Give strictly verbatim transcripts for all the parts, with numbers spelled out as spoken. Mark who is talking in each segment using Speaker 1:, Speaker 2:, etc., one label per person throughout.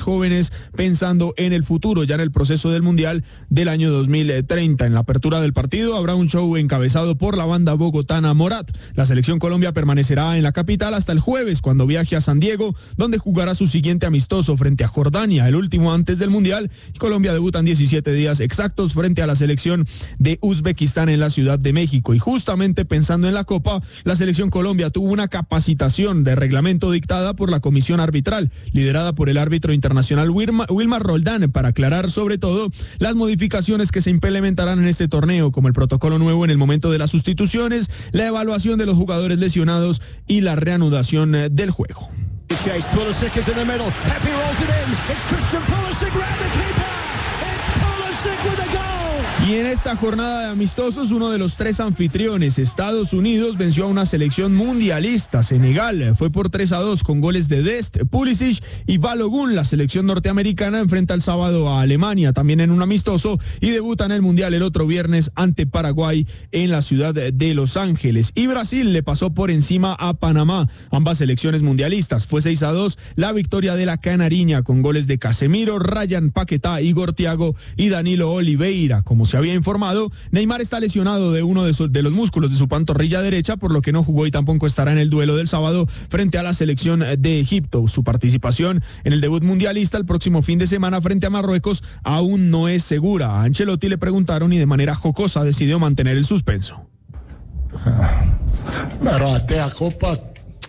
Speaker 1: jóvenes pensando en el futuro, ya en el proceso del Mundial del año dos mil treinta. En la apertura del partido habrá un show encabezado por la banda bogotana Morat. La selección Colombia permanecerá en la capital hasta el jueves, cuando viaje a San Diego, donde jugará su siguiente amistoso frente a Jordania, el último antes del Mundial. Colombia debuta en diecisiete días exactos frente a la selección de Uzbekistán en la Ciudad de México. Y justamente pensando en la Copa, la selección Colombia tuvo una capacitación de reglamento dictada por la comisión arbitral, liderada por el árbitro internacional Wilmar, Wilmar Roldán, para aclarar sobre todo las modificaciones que se implementarán en este torneo, como el protocolo nuevo en el momento de las sustituciones, la evaluación de los jugadores lesionados y la reanudación del juego.
Speaker 2: Chase, Pulisic is in the middle. Pepe rolls it in. It's Christian Pulisic round the keeper. It's Pulisic with a goal.
Speaker 1: Y en esta jornada de amistosos, uno de los tres anfitriones, Estados Unidos, venció a una selección mundialista, Senegal. Fue por tres a dos con goles de Dest, Pulisic y Balogun. La selección norteamericana enfrenta el sábado a Alemania, también en un amistoso, y debuta en el Mundial el otro viernes ante Paraguay en la ciudad de Los Ángeles. Y Brasil le pasó por encima a Panamá, ambas selecciones mundialistas. Fue seis a dos la victoria de la Canariña con goles de Casemiro, Ryan Paquetá, Igor Thiago y Danilo Oliveira. Como se había informado, Neymar está lesionado de uno de, su, de los músculos de su pantorrilla derecha, por lo que no jugó y tampoco estará en el duelo del sábado frente a la selección de Egipto. Su participación en el debut mundialista el próximo fin de semana frente a Marruecos aún no es segura. A Ancelotti le preguntaron y de manera jocosa decidió mantener el suspenso.
Speaker 3: Pero até a Copa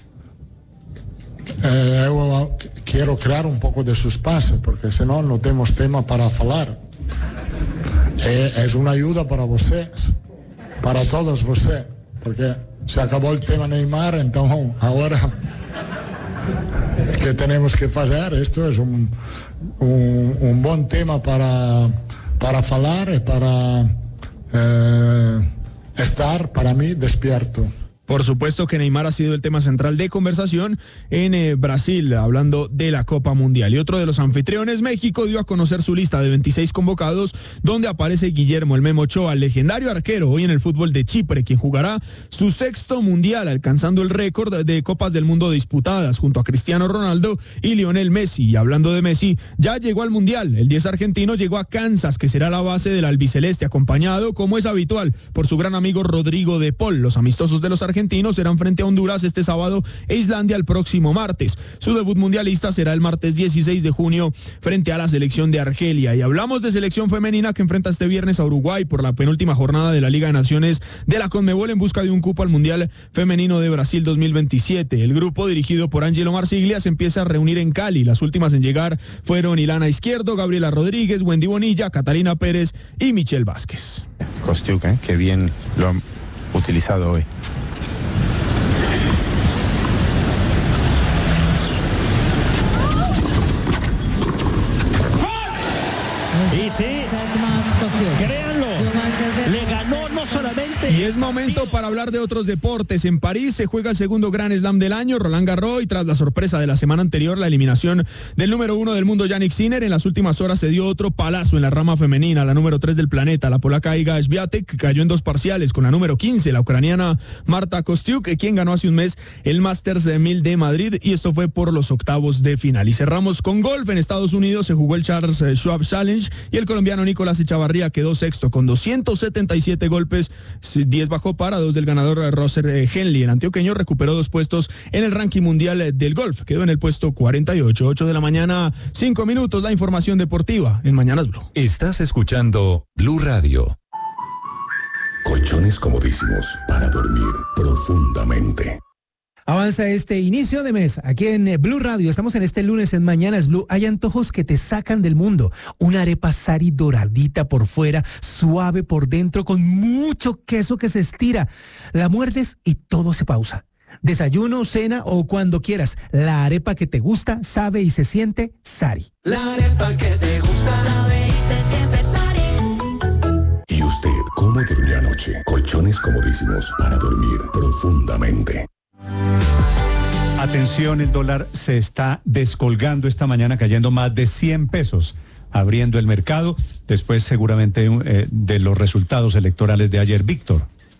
Speaker 3: eh, eu quiero crear un poco de suspense, porque senão no temos tema para falar. É, é uma ajuda para vocês, para todos vocês, porque se acabou o tema Neymar, então agora que temos que fazer, isto é um, um, um bom tema para, para falar e para eh, estar, para mim, despierto.
Speaker 1: Por supuesto que Neymar ha sido el tema central de conversación en eh, Brasil, hablando de la Copa Mundial. Y otro de los anfitriones, México, dio a conocer su lista de veintiséis convocados, donde aparece Guillermo El Memo Ochoa, legendario arquero hoy en el fútbol de Chipre, quien jugará su sexto Mundial, alcanzando el récord de Copas del Mundo disputadas, junto a Cristiano Ronaldo y Lionel Messi. Y hablando de Messi, ya llegó al Mundial. El diez argentino llegó a Kansas, que será la base del albiceleste, acompañado, como es habitual, por su gran amigo Rodrigo de Paul. Los amistosos de los argentinos argentinos serán frente a Honduras este sábado e Islandia el próximo martes. Su debut mundialista será el martes dieciséis de junio frente a la selección de Argelia. Y hablamos de selección femenina que enfrenta este viernes a Uruguay por la penúltima jornada de la Liga de Naciones de la Conmebol en busca de un cupo al Mundial Femenino de Brasil dos mil veintisiete. El grupo dirigido por Angelo Marsiglia se empieza a reunir en Cali. Las últimas en llegar fueron Ilana Izquierdo, Gabriela Rodríguez, Wendy Bonilla, Catalina Pérez y Michelle Vázquez.
Speaker 4: Kostiuk, ¿eh? Qué bien lo han utilizado hoy.
Speaker 2: Y sí, créanlo, le ganó no solamente...
Speaker 1: Y es momento para hablar de otros deportes. En París se juega el segundo Grand Slam del año, Roland Garros, y tras la sorpresa de la semana anterior, la eliminación del número uno del mundo, Jannik Sinner, en las últimas horas se dio otro palazo en la rama femenina. La número tres del planeta, la polaca Iga Świątek, cayó en dos parciales con la número quince, la ucraniana Marta Kostyuk, quien ganó hace un mes el Masters mil de Madrid, y esto fue por los octavos de final. Y cerramos con golf. En Estados Unidos se jugó el Charles Schwab Challenge y el colombiano Nicolás Echavarría quedó sexto con doscientos setenta y siete golpes, diez bajo par, dos del ganador Roser Henley. El antioqueño recuperó dos puestos en el ranking mundial del golf, quedó en el puesto cuarenta y ocho. ocho de la mañana, cinco minutos, la información deportiva en Mañanas Blue.
Speaker 5: Estás escuchando Blue Radio. Colchones comodísimos para dormir profundamente.
Speaker 6: Avanza este inicio de mes aquí en Blue Radio. Estamos en este lunes en Mañanas Blue. Hay antojos que te sacan del mundo. Una arepa Sari doradita por fuera, suave por dentro, con mucho queso que se estira. La muerdes y todo se pausa. Desayuno, cena o cuando quieras. La arepa que te gusta, sabe y se siente Sari.
Speaker 7: La arepa que te gusta, sabe y se siente Sari.
Speaker 5: ¿Y usted cómo durmió anoche? Colchones comodísimos para dormir profundamente.
Speaker 8: Atención, el dólar se está descolgando esta mañana, cayendo más de cien pesos, abriendo el mercado, después seguramente eh, de los resultados electorales de ayer. Víctor.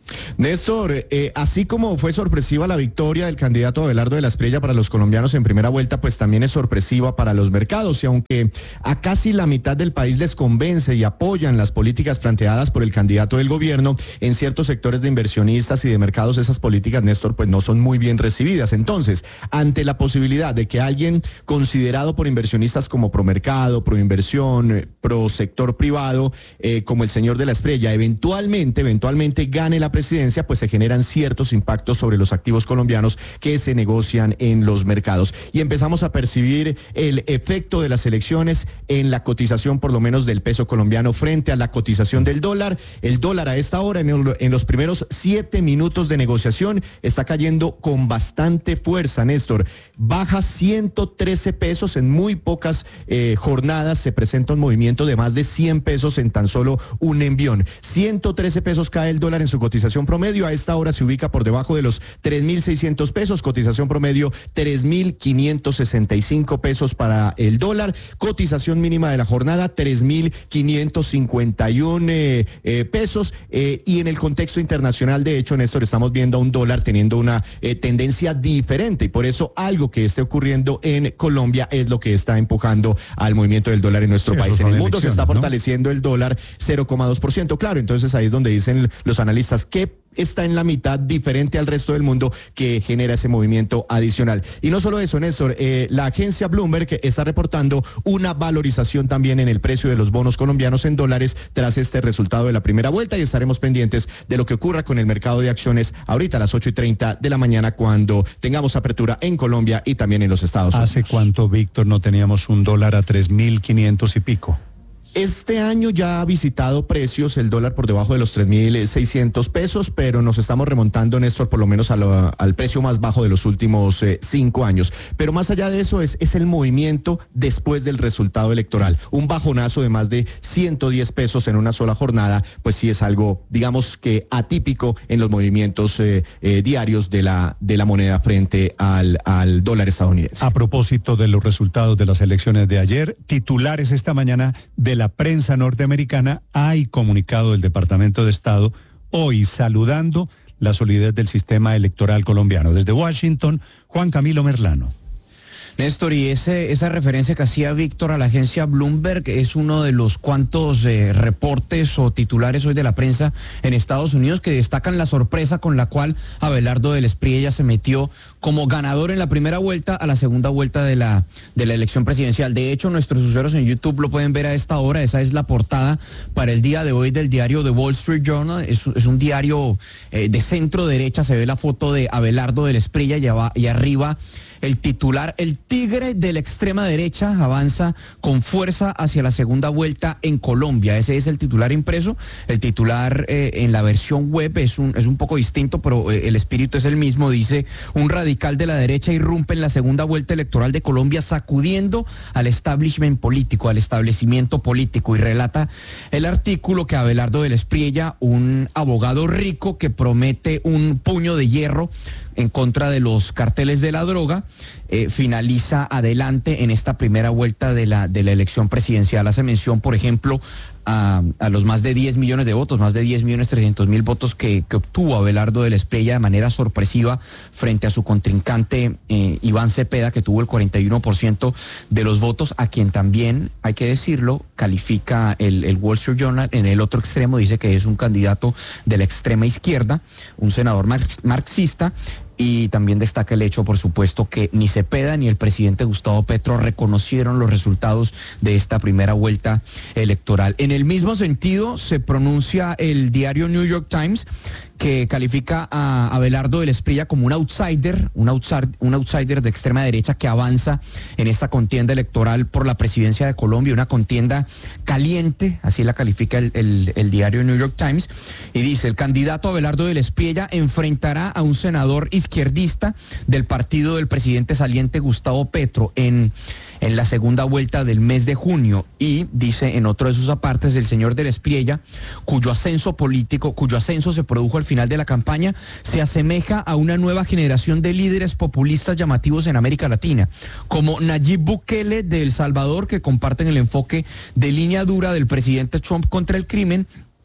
Speaker 9: Néstor, eh, así como fue sorpresiva la victoria del candidato Abelardo de la Espriella para los colombianos en primera vuelta, pues también es sorpresiva para los mercados. Y aunque a casi la mitad del país les convence y apoyan las políticas planteadas por el candidato del gobierno, en ciertos sectores de inversionistas y de mercados esas políticas, Néstor, pues no son muy bien recibidas. Entonces, ante la posibilidad de que alguien considerado por inversionistas como promercado, proinversión, pro sector privado, eh, como el señor de la Espriella, eventualmente, eventualmente gane la presidencia, pues se generan ciertos impactos sobre los activos colombianos que se negocian en los mercados. Y empezamos a percibir el efecto de las elecciones en la cotización, por lo menos del peso colombiano frente a la cotización del dólar. El dólar a esta hora, en, el, en los primeros siete minutos de negociación, está cayendo con bastante fuerza, Néstor. Baja ciento trece pesos en muy pocas eh, jornadas. Se presenta un movimiento de más de cien pesos en tan solo un envión. ciento trece pesos cae el dólar en su cotización promedio. A esta hora se ubica por debajo de los tres mil seiscientos pesos, cotización promedio tres mil quinientos sesenta y cinco pesos para el dólar, cotización mínima de la jornada tres mil quinientos cincuenta y uno eh, eh, pesos, eh, y en el contexto internacional, de hecho, Néstor, estamos viendo a un dólar teniendo una eh, tendencia diferente, y por eso algo que esté ocurriendo en Colombia es lo que está empujando al movimiento del dólar en nuestro
Speaker 8: sí,
Speaker 9: país. En el mundo se está
Speaker 8: ¿no?
Speaker 9: fortaleciendo el dólar cero coma dos por ciento, claro, entonces ahí es donde dicen los analistas que está en la mitad diferente al resto del mundo que genera ese movimiento adicional. Y no solo eso, Néstor, eh, la agencia Bloomberg está reportando una valorización también en el precio de los bonos colombianos en dólares tras este resultado de la primera vuelta, y estaremos pendientes de lo que ocurra con el mercado de acciones ahorita a las ocho y treinta de la mañana, cuando tengamos apertura en Colombia y también en los Estados Unidos.
Speaker 8: ¿Hace cuánto, Víctor, no teníamos un dólar a tres mil quinientos y pico?
Speaker 9: Este año ya ha visitado precios el dólar por debajo de los tres mil seiscientos pesos, pero nos estamos remontando, Néstor, por lo menos a lo, al precio más bajo de los últimos eh, cinco años. Pero más allá de eso es, es el movimiento después del resultado electoral. Un bajonazo de más de ciento diez pesos en una sola jornada, pues sí es algo, digamos que atípico en los movimientos eh, eh, diarios de la, de la moneda frente al, al dólar estadounidense.
Speaker 8: A propósito de los resultados de las elecciones de ayer, titulares esta mañana de la prensa norteamericana, hay comunicado del Departamento de Estado hoy saludando la solidez del sistema electoral colombiano. Desde Washington, Juan Camilo Merlano.
Speaker 10: Néstor, y ese, esa referencia que hacía Víctor a la agencia Bloomberg es uno de los cuantos eh, reportes o titulares hoy de la prensa en Estados Unidos que destacan la sorpresa con la cual Abelardo de la Espriella se metió como ganador en la primera vuelta a la segunda vuelta de la, de la elección presidencial. De hecho, nuestros usuarios en YouTube lo pueden ver a esta hora. Esa es la portada para el día de hoy del diario The Wall Street Journal. Es, es un diario eh, de centro derecha. Se ve la foto de Abelardo de la Espriella y, aba, y arriba el titular: el tigre de la extrema derecha avanza con fuerza hacia la segunda vuelta en Colombia. Ese es el titular impreso. El titular eh, en la versión web es un, es un poco distinto, pero eh, el espíritu es el mismo. Dice: un radical de la derecha irrumpe en la segunda vuelta electoral de Colombia, sacudiendo al establishment político, al establecimiento político. Y relata el artículo que Abelardo de la Espriella, un abogado rico que promete un puño de hierro en contra de los carteles de la droga, eh, finaliza adelante en esta primera vuelta de la, de la elección presidencial. Hace mención, por ejemplo, a, a los más de diez millones de votos, más de diez millones trescientos mil votos que, que obtuvo Abelardo de la Espriella de manera sorpresiva frente a su contrincante eh, Iván Cepeda, que tuvo el cuarenta y uno por ciento de los votos, a quien también, hay que decirlo, califica el, el Wall Street Journal en el otro extremo. Dice que es un candidato de la extrema izquierda, un senador marx, marxista. Y también destaca el hecho, por supuesto, que ni Cepeda ni el presidente Gustavo Petro reconocieron los resultados de esta primera vuelta electoral. En el mismo sentido, se pronuncia el diario New York Times, que califica a Abelardo de la Espriella como un outsider, un outsider, un outsider de extrema derecha que avanza en esta contienda electoral por la presidencia de Colombia, una contienda caliente, así la califica el, el, el diario New York Times, y dice: el candidato Abelardo de la Espriella enfrentará a un senador izquierdista del partido del presidente saliente Gustavo Petro en... en la segunda vuelta del mes de junio. Y dice en otro de sus apartes: el señor de la Espriella, cuyo ascenso político, cuyo ascenso se produjo al final de la campaña, se asemeja a una nueva generación de líderes populistas llamativos en América Latina, como Nayib Bukele de El Salvador, que comparten el enfoque de línea dura del presidente Trump contra el crimen,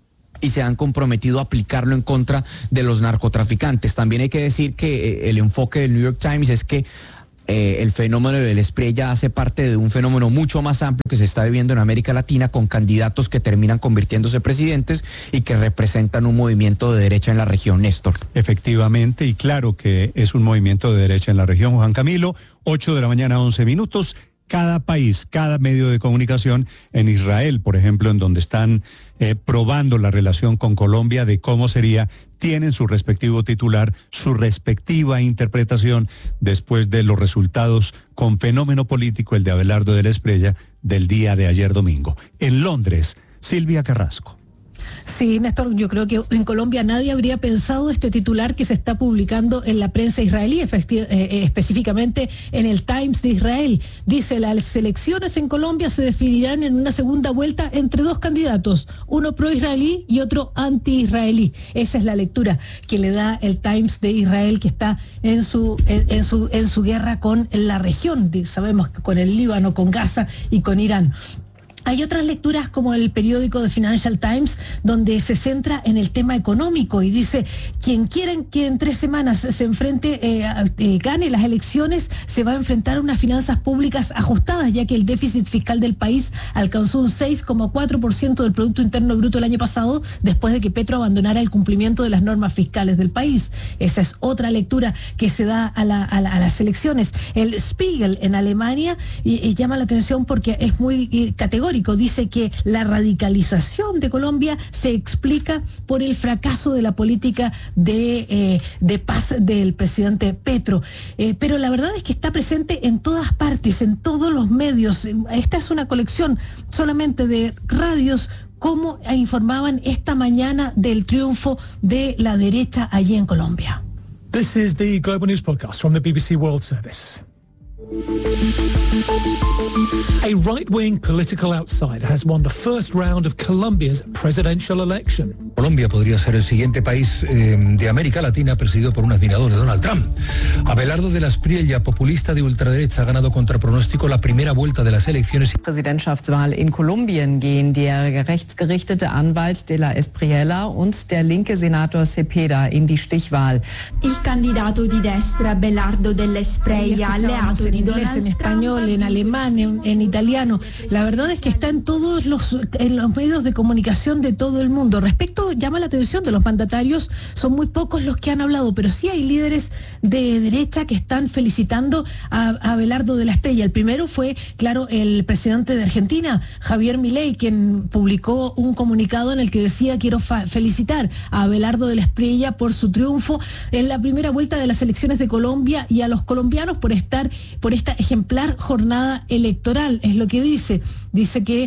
Speaker 10: y se han comprometido a aplicarlo en contra de los narcotraficantes. También hay que decir que eh, el enfoque del New York Times es que Eh, el fenómeno del Espriella hace parte de un fenómeno mucho más amplio que se está viviendo en América Latina, con candidatos que terminan convirtiéndose presidentes y que representan un movimiento de derecha en la región, Néstor.
Speaker 8: Efectivamente, y claro que es un movimiento de derecha en la región. Juan Camilo, ocho de la mañana, once minutos. Cada país, cada medio de comunicación, en Israel, por ejemplo, en donde están eh, probando la relación con Colombia de cómo sería, tienen su respectivo titular, su respectiva interpretación después de los resultados con fenómeno político, el de Abelardo de la Espriella, del día de ayer domingo. En Londres, Silvia Carrasco.
Speaker 11: Sí, Néstor, yo creo que en Colombia nadie habría pensado este titular que se está publicando en la prensa israelí, efecti- eh, específicamente en el Times de Israel. Dice, las elecciones en Colombia se definirán en una segunda vuelta entre dos candidatos, uno pro-israelí y otro anti-israelí. Esa es la lectura que le da el Times de Israel, que está en su, en, en su, en su guerra con la región, sabemos que con el Líbano, con Gaza y con Irán. Hay otras lecturas como el periódico The Financial Times, donde se centra en el tema económico y dice, quien quiera que en tres semanas se enfrente, eh, eh, gane las elecciones, se va a enfrentar a unas finanzas públicas ajustadas, ya que el déficit fiscal del país alcanzó un seis coma cuatro por ciento del Producto Interno Bruto el año pasado, después de que Petro abandonara el cumplimiento de las normas fiscales del país. Esa es otra lectura que se da a, la, a, la, a las elecciones. El Spiegel en Alemania y, y llama la atención porque es muy eh, categórico. Dice que la radicalización de Colombia se explica por el fracaso de la política de, eh, de paz del presidente Petro. Eh, pero la verdad es que está presente en todas partes, en todos los medios. Esta es una colección solamente de radios, como informaban esta mañana del triunfo de la derecha allí en Colombia.
Speaker 12: This is the Global News Podcast from the B B C World Service. A right-wing political outsider has won the first round of Colombia's presidential election.
Speaker 13: Colombia podría ser el siguiente país eh, de América Latina presidido por un admirador de Donald Trump. Abelardo de la Espriella, populista de ultraderecha, ha ganado contra pronóstico la primera vuelta de las elecciones.
Speaker 14: Präsidentschaftswahl in Kolumbien gehen der rechtsgerichtete Anwalt de la Espriella und der linke Senator Cepeda in die Stichwahl.
Speaker 15: Il candidato di destra Abelardo della Espriella, alleato
Speaker 11: en inglés, en español, en alemán, en, en italiano. La verdad es que está en todos los, en los medios de comunicación de todo el mundo. Respecto, llama la atención de los mandatarios, son muy pocos los que han hablado, pero sí hay líderes de derecha que están felicitando a, a Abelardo de la Espriella. El primero fue, claro, el presidente de Argentina, Javier Milei, quien publicó un comunicado en el que decía, quiero felicitar a Abelardo de la Espriella por su triunfo en la primera vuelta de las elecciones de Colombia y a los colombianos por estar por esta ejemplar jornada electoral, es lo que dice. Dice que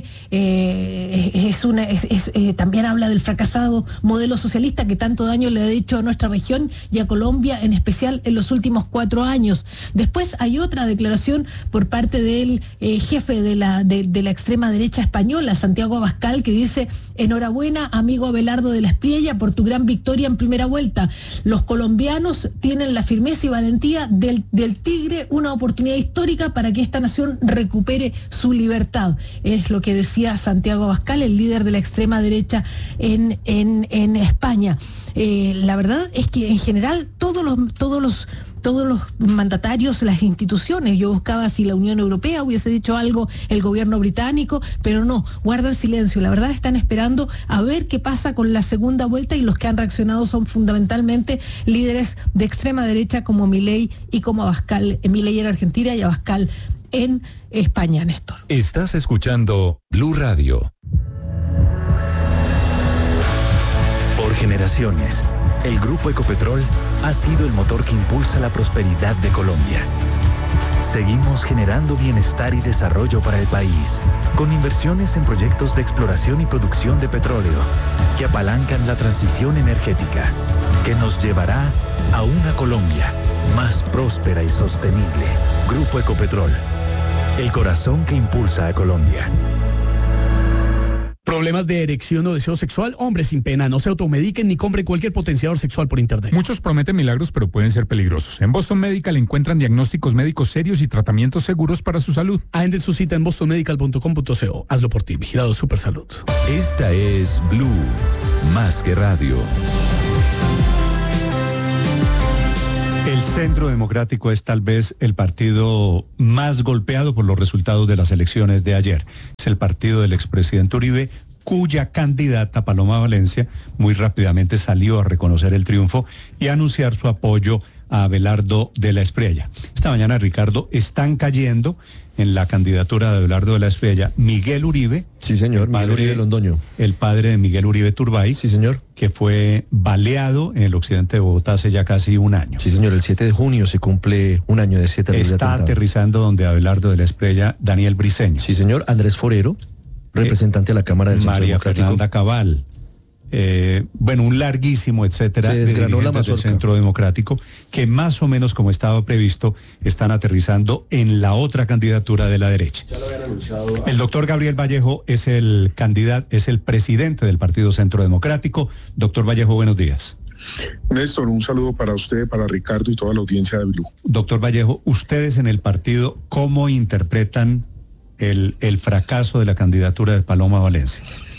Speaker 11: eh, es una, es, es, eh, también habla del fracasado modelo socialista que tanto daño le ha hecho a nuestra región y a Colombia, en especial en los últimos cuatro años. Después hay otra declaración por parte del eh, jefe de la, de, de la extrema derecha española, Santiago Abascal, que dice, enhorabuena, amigo Abelardo de la Espriella, por tu gran victoria en primera vuelta. Los colombianos tienen la firmeza y valentía del, del tigre, una oportunidad histórica para que esta nación recupere su libertad. Es lo que decía Santiago Abascal, el líder de la extrema derecha en, en, en España. Eh, la verdad es que en general todos los, todos los todos los mandatarios, las instituciones, yo buscaba si la Unión Europea hubiese dicho algo, el gobierno británico, pero no, guardan silencio. La verdad están esperando a ver qué pasa con la segunda vuelta y los que han reaccionado son fundamentalmente líderes de extrema derecha como Milei y como Abascal, Milei en Argentina y Abascal en España, Néstor.
Speaker 16: Estás escuchando Blue Radio. Por generaciones, el Grupo Ecopetrol ha sido el motor que impulsa la prosperidad de Colombia. Seguimos generando bienestar y desarrollo para el país, con inversiones en proyectos de exploración y producción de petróleo, que apalancan la transición energética, que nos llevará a una Colombia más próspera y sostenible. Grupo Ecopetrol, el corazón que impulsa a Colombia.
Speaker 17: ¿Problemas de erección o deseo sexual? Hombres sin pena, no se automediquen ni compren cualquier potenciador sexual por internet.
Speaker 18: Muchos prometen milagros, pero pueden ser peligrosos. En Boston Medical encuentran diagnósticos médicos serios y tratamientos seguros para su salud.
Speaker 17: Agenden su cita en boston medical punto com punto co. Hazlo por ti. Vigilado Supersalud.
Speaker 19: Esta es Blue, más que radio.
Speaker 8: El Centro Democrático es tal vez el partido más golpeado por los resultados de las elecciones de ayer. Es el partido del expresidente Uribe, cuya candidata Paloma Valencia muy rápidamente salió a reconocer el triunfo y a anunciar su apoyo a Abelardo de la Espriella. Esta mañana, Ricardo, están cayendo en la candidatura de Abelardo de la Espriella Miguel Uribe.
Speaker 20: Sí, señor,
Speaker 8: padre,
Speaker 20: Miguel Uribe Londoño.
Speaker 8: El padre de Miguel Uribe Turbay.
Speaker 20: Sí, señor.
Speaker 8: Que fue baleado en el occidente de Bogotá hace ya casi un año.
Speaker 20: Sí, señor, el siete de junio se cumple un año de ese terrible
Speaker 8: Está
Speaker 20: atentado.
Speaker 8: aterrizando donde Abelardo de la Espriella Daniel Briceño.
Speaker 20: Sí, señor, Andrés Forero, representante de la Cámara del Centro
Speaker 8: María
Speaker 20: Democrático.
Speaker 8: Fernanda Cabal. Eh, bueno, un larguísimo etcétera
Speaker 20: Se
Speaker 8: de
Speaker 20: desgranó la
Speaker 8: dirigentes del
Speaker 20: mazorca.
Speaker 8: Centro Democrático que más o menos como estaba previsto están aterrizando en la otra candidatura de la derecha.
Speaker 20: Ya lo habían anunciado.
Speaker 8: El doctor Gabriel Vallejo es el candidato, es el presidente del Partido Centro Democrático. Doctor Vallejo, buenos días.
Speaker 21: Néstor, un saludo para usted, para Ricardo y toda la audiencia de Blue.
Speaker 8: Doctor Vallejo, ustedes en el partido, ¿cómo interpretan el, el fracaso de la candidatura de Paloma Valencia?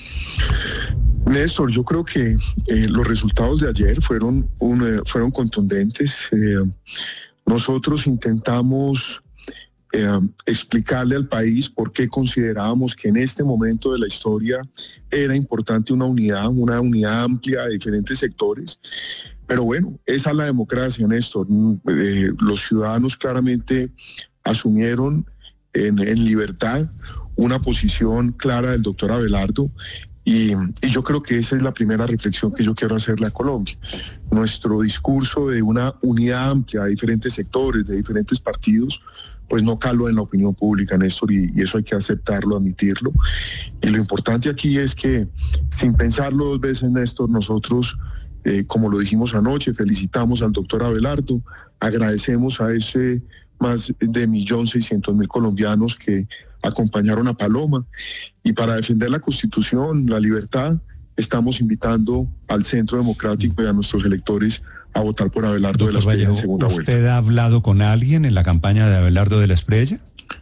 Speaker 21: Néstor, yo creo que eh, los resultados de ayer fueron, un, eh, fueron contundentes. Eh, nosotros intentamos eh, explicarle al país por qué considerábamos que en este momento de la historia era importante una unidad, una unidad amplia de diferentes sectores. Pero bueno, esa es la democracia, Néstor. Eh, los ciudadanos claramente asumieron en, en libertad una posición clara del doctor Abelardo. Y, y yo creo que esa es la primera reflexión que yo quiero hacerle a Colombia. Nuestro discurso de una unidad amplia de diferentes sectores, de diferentes partidos, pues no caló en la opinión pública, Néstor, y, y eso hay que aceptarlo, admitirlo. Y lo importante aquí es que, sin pensarlo dos veces, Néstor, nosotros, eh, como lo dijimos anoche, felicitamos al doctor Abelardo, agradecemos a ese más de un millón seiscientos mil colombianos que acompañaron a Paloma, y para defender la Constitución, la libertad, estamos invitando al Centro Democrático y a nuestros electores a votar por Abelardo de la Espriella en segunda vuelta.
Speaker 8: ¿Usted ha hablado con alguien en la campaña de Abelardo de la Espriella?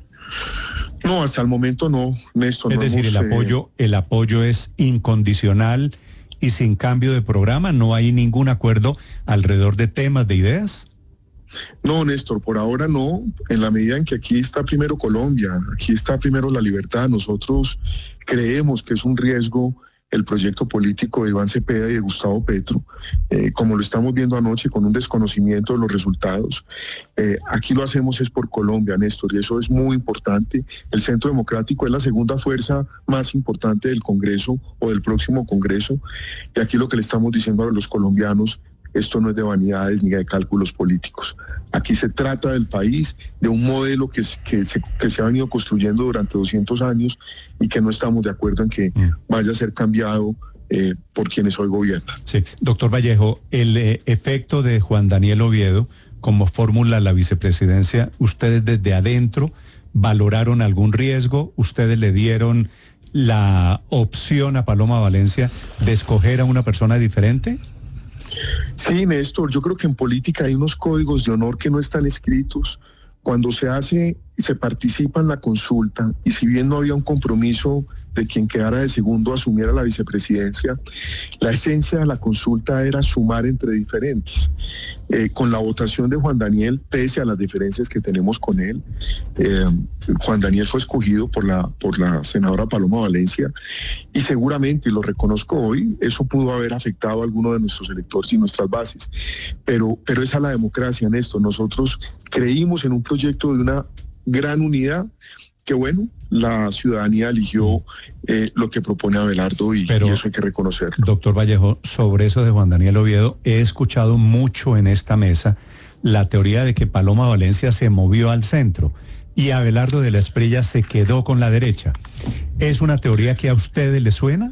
Speaker 21: No, hasta el momento no, Néstor.
Speaker 8: Es
Speaker 21: no
Speaker 8: decir,
Speaker 21: hemos,
Speaker 8: el apoyo,
Speaker 21: eh,
Speaker 8: el apoyo es incondicional y sin cambio de programa, ¿no hay ningún acuerdo alrededor de temas, de ideas?
Speaker 21: No, Néstor, por ahora no, en la medida en que aquí está primero Colombia, aquí está primero la libertad. Nosotros creemos que es un riesgo el proyecto político de Iván Cepeda y de Gustavo Petro, eh, como lo estamos viendo anoche con un desconocimiento de los resultados. Eh, aquí lo hacemos es por Colombia, Néstor, y eso es muy importante. El Centro Democrático es la segunda fuerza más importante del Congreso o del próximo Congreso, y aquí lo que le estamos diciendo a los colombianos: esto no es de vanidades ni de cálculos políticos. Aquí se trata del país, de un modelo que, que, se, que se ha venido construyendo durante doscientos años y que no estamos de acuerdo en que vaya a ser cambiado eh, por quienes hoy gobiernan.
Speaker 8: Sí, doctor Vallejo, el eh, efecto de Juan Daniel Oviedo como fórmula a la vicepresidencia, ¿ustedes desde adentro valoraron algún riesgo? ¿Ustedes le dieron la opción a Paloma Valencia de escoger a una persona diferente?
Speaker 21: Sí, Néstor, yo creo que en política hay unos códigos de honor que no están escritos. Cuando se hace, se participa en la consulta, y si bien no había un compromiso de quien quedara de segundo asumiera la vicepresidencia, la esencia de la consulta era sumar entre diferentes. Eh, con la votación de Juan Daniel, pese a las diferencias que tenemos con él, eh, Juan Daniel fue escogido por la, por la senadora Paloma Valencia, y seguramente, y lo reconozco hoy, eso pudo haber afectado a alguno de nuestros electores y nuestras bases. Pero, pero esa es la democracia, Néstor. Nosotros creímos en un proyecto de una gran unidad, que bueno, la ciudadanía eligió eh, lo que propone Abelardo, y,
Speaker 8: Pero,
Speaker 21: y eso hay que reconocerlo.
Speaker 8: Doctor Vallejo, sobre eso de Juan Daniel Oviedo, he escuchado mucho en esta mesa la teoría de que Paloma Valencia se movió al centro y Abelardo de la Espriella se quedó con la derecha. ¿Es una teoría que a ustedes les suena?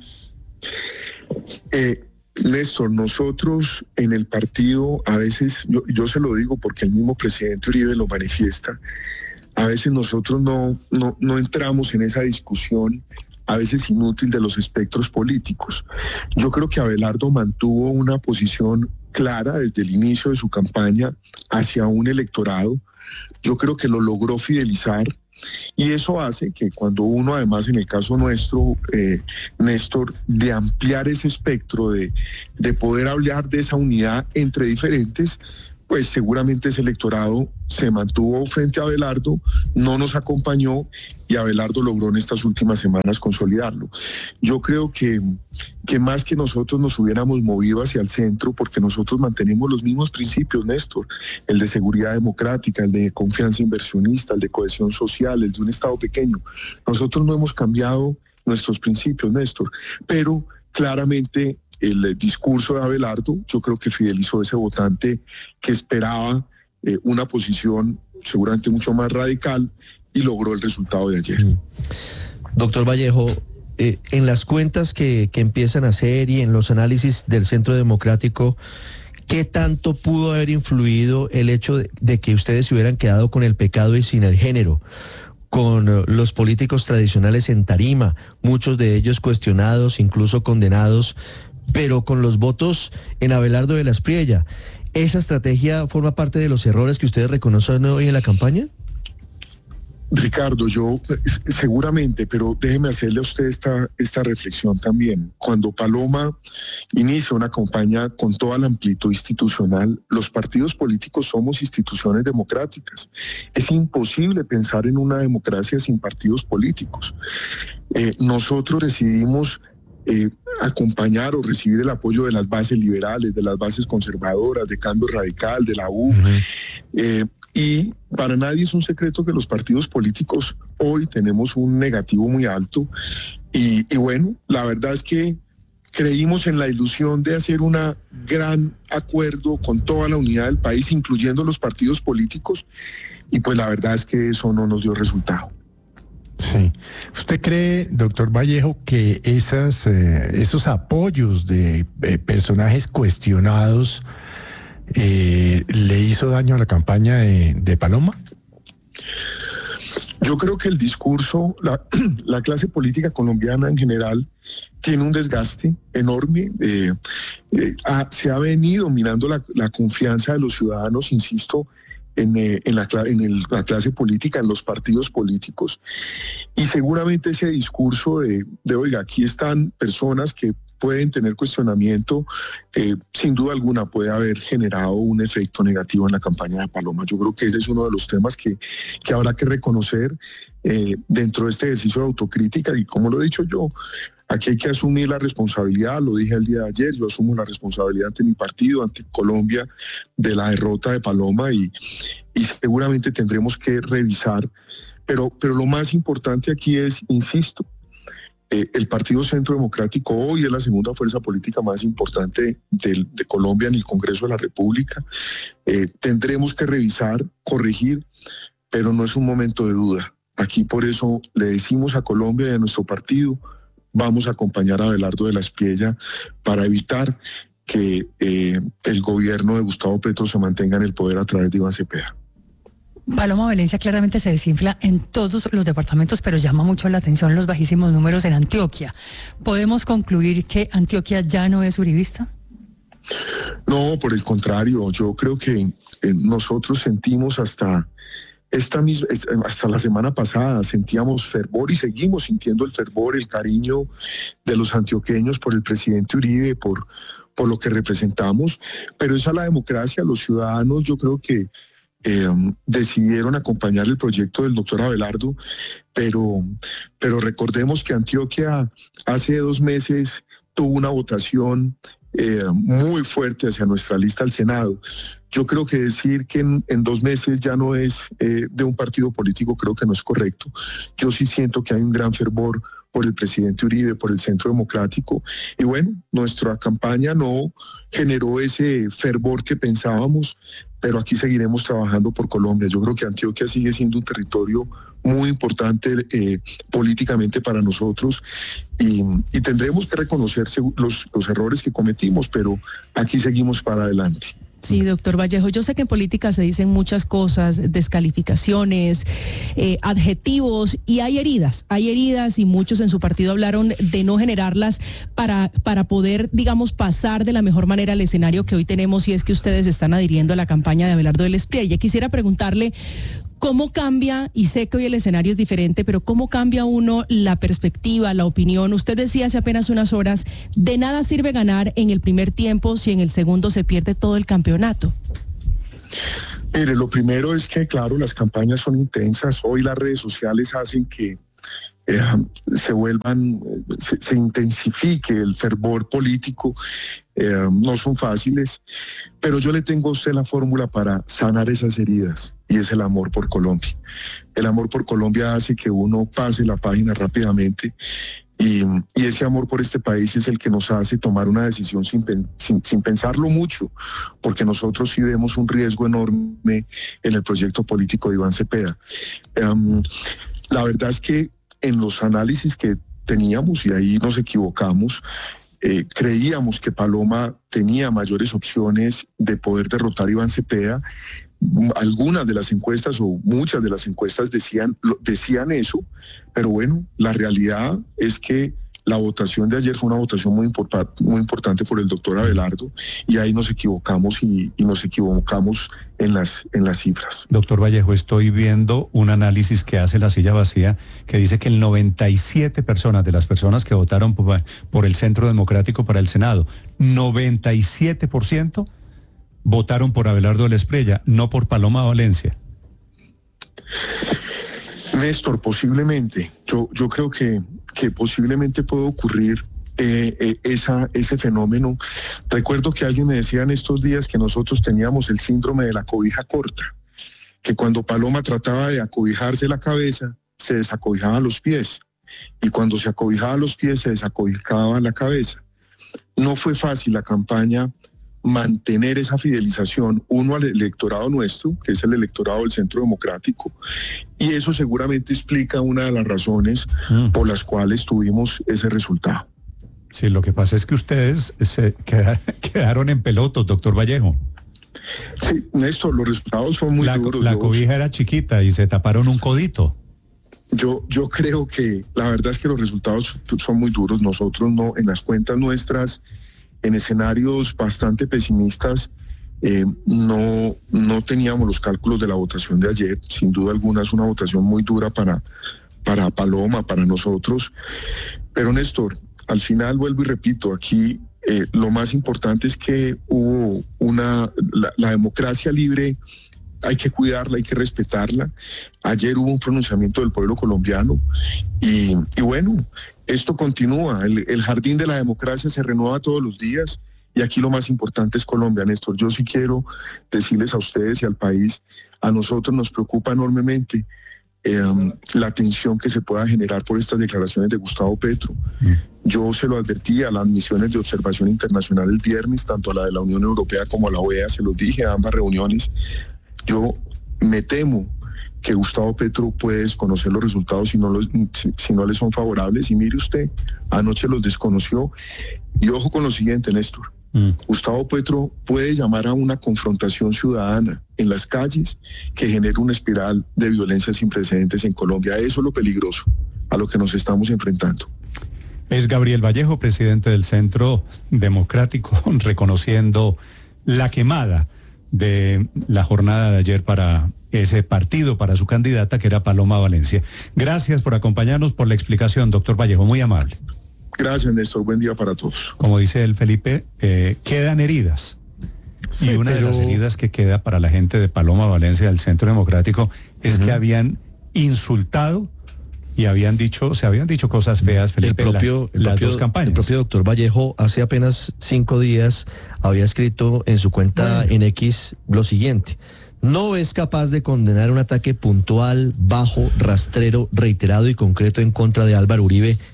Speaker 21: Eh, Néstor, nosotros en el partido, a veces, yo, yo se lo digo porque el mismo presidente Uribe lo manifiesta, a veces nosotros no, no, no entramos en esa discusión a veces inútil de los espectros políticos. Yo creo que Abelardo mantuvo una posición clara desde el inicio de su campaña hacia un electorado. Yo creo que lo logró fidelizar y eso hace que cuando uno, además en el caso nuestro, eh, Néstor, de ampliar ese espectro, de, de poder hablar de esa unidad entre diferentes, pues seguramente ese electorado se mantuvo frente a Abelardo, no nos acompañó y Abelardo logró en estas últimas semanas consolidarlo. Yo creo que, que más que nosotros nos hubiéramos movido hacia el centro, porque nosotros mantenemos los mismos principios, Néstor, el de seguridad democrática, el de confianza inversionista, el de cohesión social, el de un Estado pequeño. Nosotros no hemos cambiado nuestros principios, Néstor, pero claramente el discurso de Abelardo, yo creo que fidelizó a ese votante que esperaba eh, una posición seguramente mucho más radical y logró el resultado de ayer.
Speaker 20: Mm. Doctor Vallejo, eh, en las cuentas que, que empiezan a hacer y en los análisis del Centro Democrático, ¿qué tanto pudo haber influido el hecho de, de que ustedes se hubieran quedado con el pecado y sin el género? Con uh, los políticos tradicionales en tarima, muchos de ellos cuestionados, incluso condenados, pero con los votos en Abelardo de la Espriella. ¿Esa estrategia forma parte de los errores que ustedes reconocen hoy en la campaña?
Speaker 21: Ricardo, yo seguramente, pero déjeme hacerle a usted esta, esta reflexión también. Cuando Paloma inicia una campaña con toda la amplitud institucional, los partidos políticos somos instituciones democráticas. Es imposible pensar en una democracia sin partidos políticos. Eh, nosotros decidimos Eh, acompañar o recibir el apoyo de las bases liberales, de las bases conservadoras, de Cambio Radical, de la U. Uh-huh. eh, y para nadie es un secreto que los partidos políticos hoy tenemos un negativo muy alto. Y, y bueno, la verdad es que creímos en la ilusión de hacer un gran acuerdo con toda la unidad del país, incluyendo los partidos políticos, y pues la verdad es que eso no nos dio resultado.
Speaker 3: Sí. ¿Usted cree, doctor Vallejo, que esas, eh, esos apoyos de eh, personajes cuestionados eh, le hizo daño a la campaña de, de Paloma?
Speaker 21: Yo creo que el discurso, la, la clase política colombiana en general tiene un desgaste enorme. Eh, eh, ha, se ha venido minando la, la confianza de los ciudadanos, insisto, en, eh, en, la, en el, la clase política, en los partidos políticos. Y seguramente ese discurso de, de oiga, aquí están personas que pueden tener cuestionamiento, eh, sin duda alguna puede haber generado un efecto negativo en la campaña de Paloma. Yo creo que ese es uno de los temas que, que habrá que reconocer eh, dentro de este ejercicio de autocrítica, y como lo he dicho yo, aquí hay que asumir la responsabilidad, lo dije el día de ayer, yo asumo la responsabilidad ante mi partido, ante Colombia, de la derrota de Paloma, y, y seguramente tendremos que revisar, pero, pero lo más importante aquí es, insisto, Eh, el Partido Centro Democrático hoy es la segunda fuerza política más importante de, de Colombia en el Congreso de la República. Eh, tendremos que revisar, corregir, pero no es un momento de duda. Aquí por eso le decimos a Colombia y a nuestro partido, vamos a acompañar a Abelardo de la Espriella para evitar que eh, el gobierno de Gustavo Petro se mantenga en el poder a través de Iván Cepeda.
Speaker 22: Paloma Valencia claramente se desinfla en todos los departamentos, pero llama mucho la atención los bajísimos números en Antioquia. ¿Podemos concluir que Antioquia ya no es uribista?
Speaker 21: No, por el contrario, yo creo que eh, nosotros sentimos hasta esta misma, hasta la semana pasada, sentíamos fervor y seguimos sintiendo el fervor, el cariño de los antioqueños por el presidente Uribe, por, por lo que representamos, pero esa es la democracia, los ciudadanos, yo creo que Eh, decidieron acompañar el proyecto del doctor Abelardo, pero, pero recordemos que Antioquia hace dos meses tuvo una votación eh, muy fuerte hacia nuestra lista al Senado. Yo creo que decir que en, en dos meses ya no es eh, de un partido político, creo que no es correcto. Yo sí siento que hay un gran fervor por el presidente Uribe, por el Centro Democrático, y bueno, nuestra campaña no generó ese fervor que pensábamos, pero aquí seguiremos trabajando por Colombia. Yo creo que Antioquia sigue siendo un territorio muy importante eh, políticamente para nosotros, y, y tendremos que reconocer los, los errores que cometimos, pero aquí seguimos para adelante.
Speaker 2: Sí, doctor Vallejo, yo sé que en política se dicen muchas cosas, descalificaciones, eh, adjetivos, y hay heridas, hay heridas y muchos en su partido hablaron de no generarlas para, para poder, digamos, pasar de la mejor manera al escenario que hoy tenemos, y es que ustedes están adhiriendo a la campaña de Abelardo del Espriella. Quisiera preguntarle cómo cambia, y sé que hoy el escenario es diferente, pero cómo cambia uno la perspectiva, la opinión. Usted decía hace apenas unas horas, de nada sirve ganar en el primer tiempo si en el segundo se pierde todo el campeonato.
Speaker 21: Mire, lo primero es que, claro, las campañas son intensas. Hoy las redes sociales hacen que eh, se vuelvan, se, se intensifique el fervor político. Eh, no son fáciles, pero yo le tengo a usted la fórmula para sanar esas heridas, y es el amor por Colombia. El amor por Colombia hace que uno pase la página rápidamente, y, y ese amor por este país es el que nos hace tomar una decisión sin, sin, sin pensarlo mucho, porque nosotros sí vemos un riesgo enorme en el proyecto político de Iván Cepeda. Um, la verdad es que en los análisis que teníamos, y ahí nos equivocamos, Eh, creíamos que Paloma tenía mayores opciones de poder derrotar a Iván Cepeda. Algunas de las encuestas o muchas de las encuestas decían, decían eso, pero bueno, la realidad es que la votación de ayer fue una votación muy, importa, muy importante por el doctor Abelardo, y ahí nos equivocamos y, y nos equivocamos en las, en las cifras.
Speaker 8: Doctor Vallejo, estoy viendo un análisis que hace La Silla Vacía que dice que el noventa y siete personas de las personas que votaron por, por el Centro Democrático para el Senado, noventa y siete por ciento votaron por Abelardo del Espriella, no por Paloma Valencia.
Speaker 21: Néstor, posiblemente, yo, yo creo que, que posiblemente puede ocurrir eh, eh, esa, ese fenómeno. Recuerdo que alguien me decía en estos días que nosotros teníamos el síndrome de la cobija corta, que cuando Paloma trataba de acobijarse la cabeza, se desacobijaba los pies, y cuando se acobijaba los pies, se desacobijaba la cabeza. No fue fácil la campaña mantener esa fidelización, uno al electorado nuestro, que es el electorado del Centro Democrático, y eso seguramente explica una de las razones mm. por las cuales tuvimos ese resultado.
Speaker 8: Sí, lo que pasa es que ustedes se queda, quedaron en pelotos, doctor Vallejo.
Speaker 21: Sí, Néstor, los resultados son muy
Speaker 8: la,
Speaker 21: duros.
Speaker 8: La
Speaker 21: yo,
Speaker 8: cobija era chiquita y se taparon un codito.
Speaker 21: Yo, yo creo que la verdad es que los resultados son muy duros. Nosotros no, en las cuentas nuestras, en escenarios bastante pesimistas, eh, no, no teníamos los cálculos de la votación de ayer. Sin duda alguna es una votación muy dura para, para Paloma, para nosotros. Pero Néstor, al final vuelvo y repito, aquí eh, lo más importante es que hubo una, la, la democracia libre, hay que cuidarla, hay que respetarla. Ayer hubo un pronunciamiento del pueblo colombiano y, y bueno, esto continúa. El, el jardín de la democracia se renueva todos los días, y aquí lo más importante es Colombia, Néstor. Yo sí quiero decirles a ustedes y al país, a nosotros nos preocupa enormemente eh, la tensión que se pueda generar por estas declaraciones de Gustavo Petro. Mm. Yo se lo advertí a las misiones de observación internacional el viernes, tanto a la de la Unión Europea como a la O E A, se los dije a ambas reuniones. Yo me temo que Gustavo Petro puede desconocer los resultados si no, los, si, si no le son favorables, y mire usted, anoche los desconoció. Y ojo con lo siguiente, Néstor, mm. Gustavo Petro puede llamar a una confrontación ciudadana en las calles que genere una espiral de violencia sin precedentes en Colombia. Eso es lo peligroso a lo que nos estamos enfrentando.
Speaker 8: Es Gabriel Vallejo, presidente del Centro Democrático, reconociendo la quemada de la jornada de ayer para ese partido, para su candidata, que era Paloma Valencia. Gracias por acompañarnos, por la explicación, doctor Vallejo, muy amable.
Speaker 21: Gracias, Néstor, buen día para todos.
Speaker 8: Como dice el Felipe, eh, quedan heridas. Sí, y una pero... de las heridas que queda para la gente de Paloma Valencia del Centro Democrático es uh-huh. que habían insultado y habían dicho, se habían dicho cosas feas, Felipe,
Speaker 20: el propio,
Speaker 8: las, el las
Speaker 20: propio,
Speaker 8: dos campañas.
Speaker 20: El propio doctor Vallejo hace apenas cinco días había escrito en su cuenta bueno. en X lo siguiente: no es capaz de condenar un ataque puntual, bajo, rastrero, reiterado y concreto en contra de Álvaro Uribe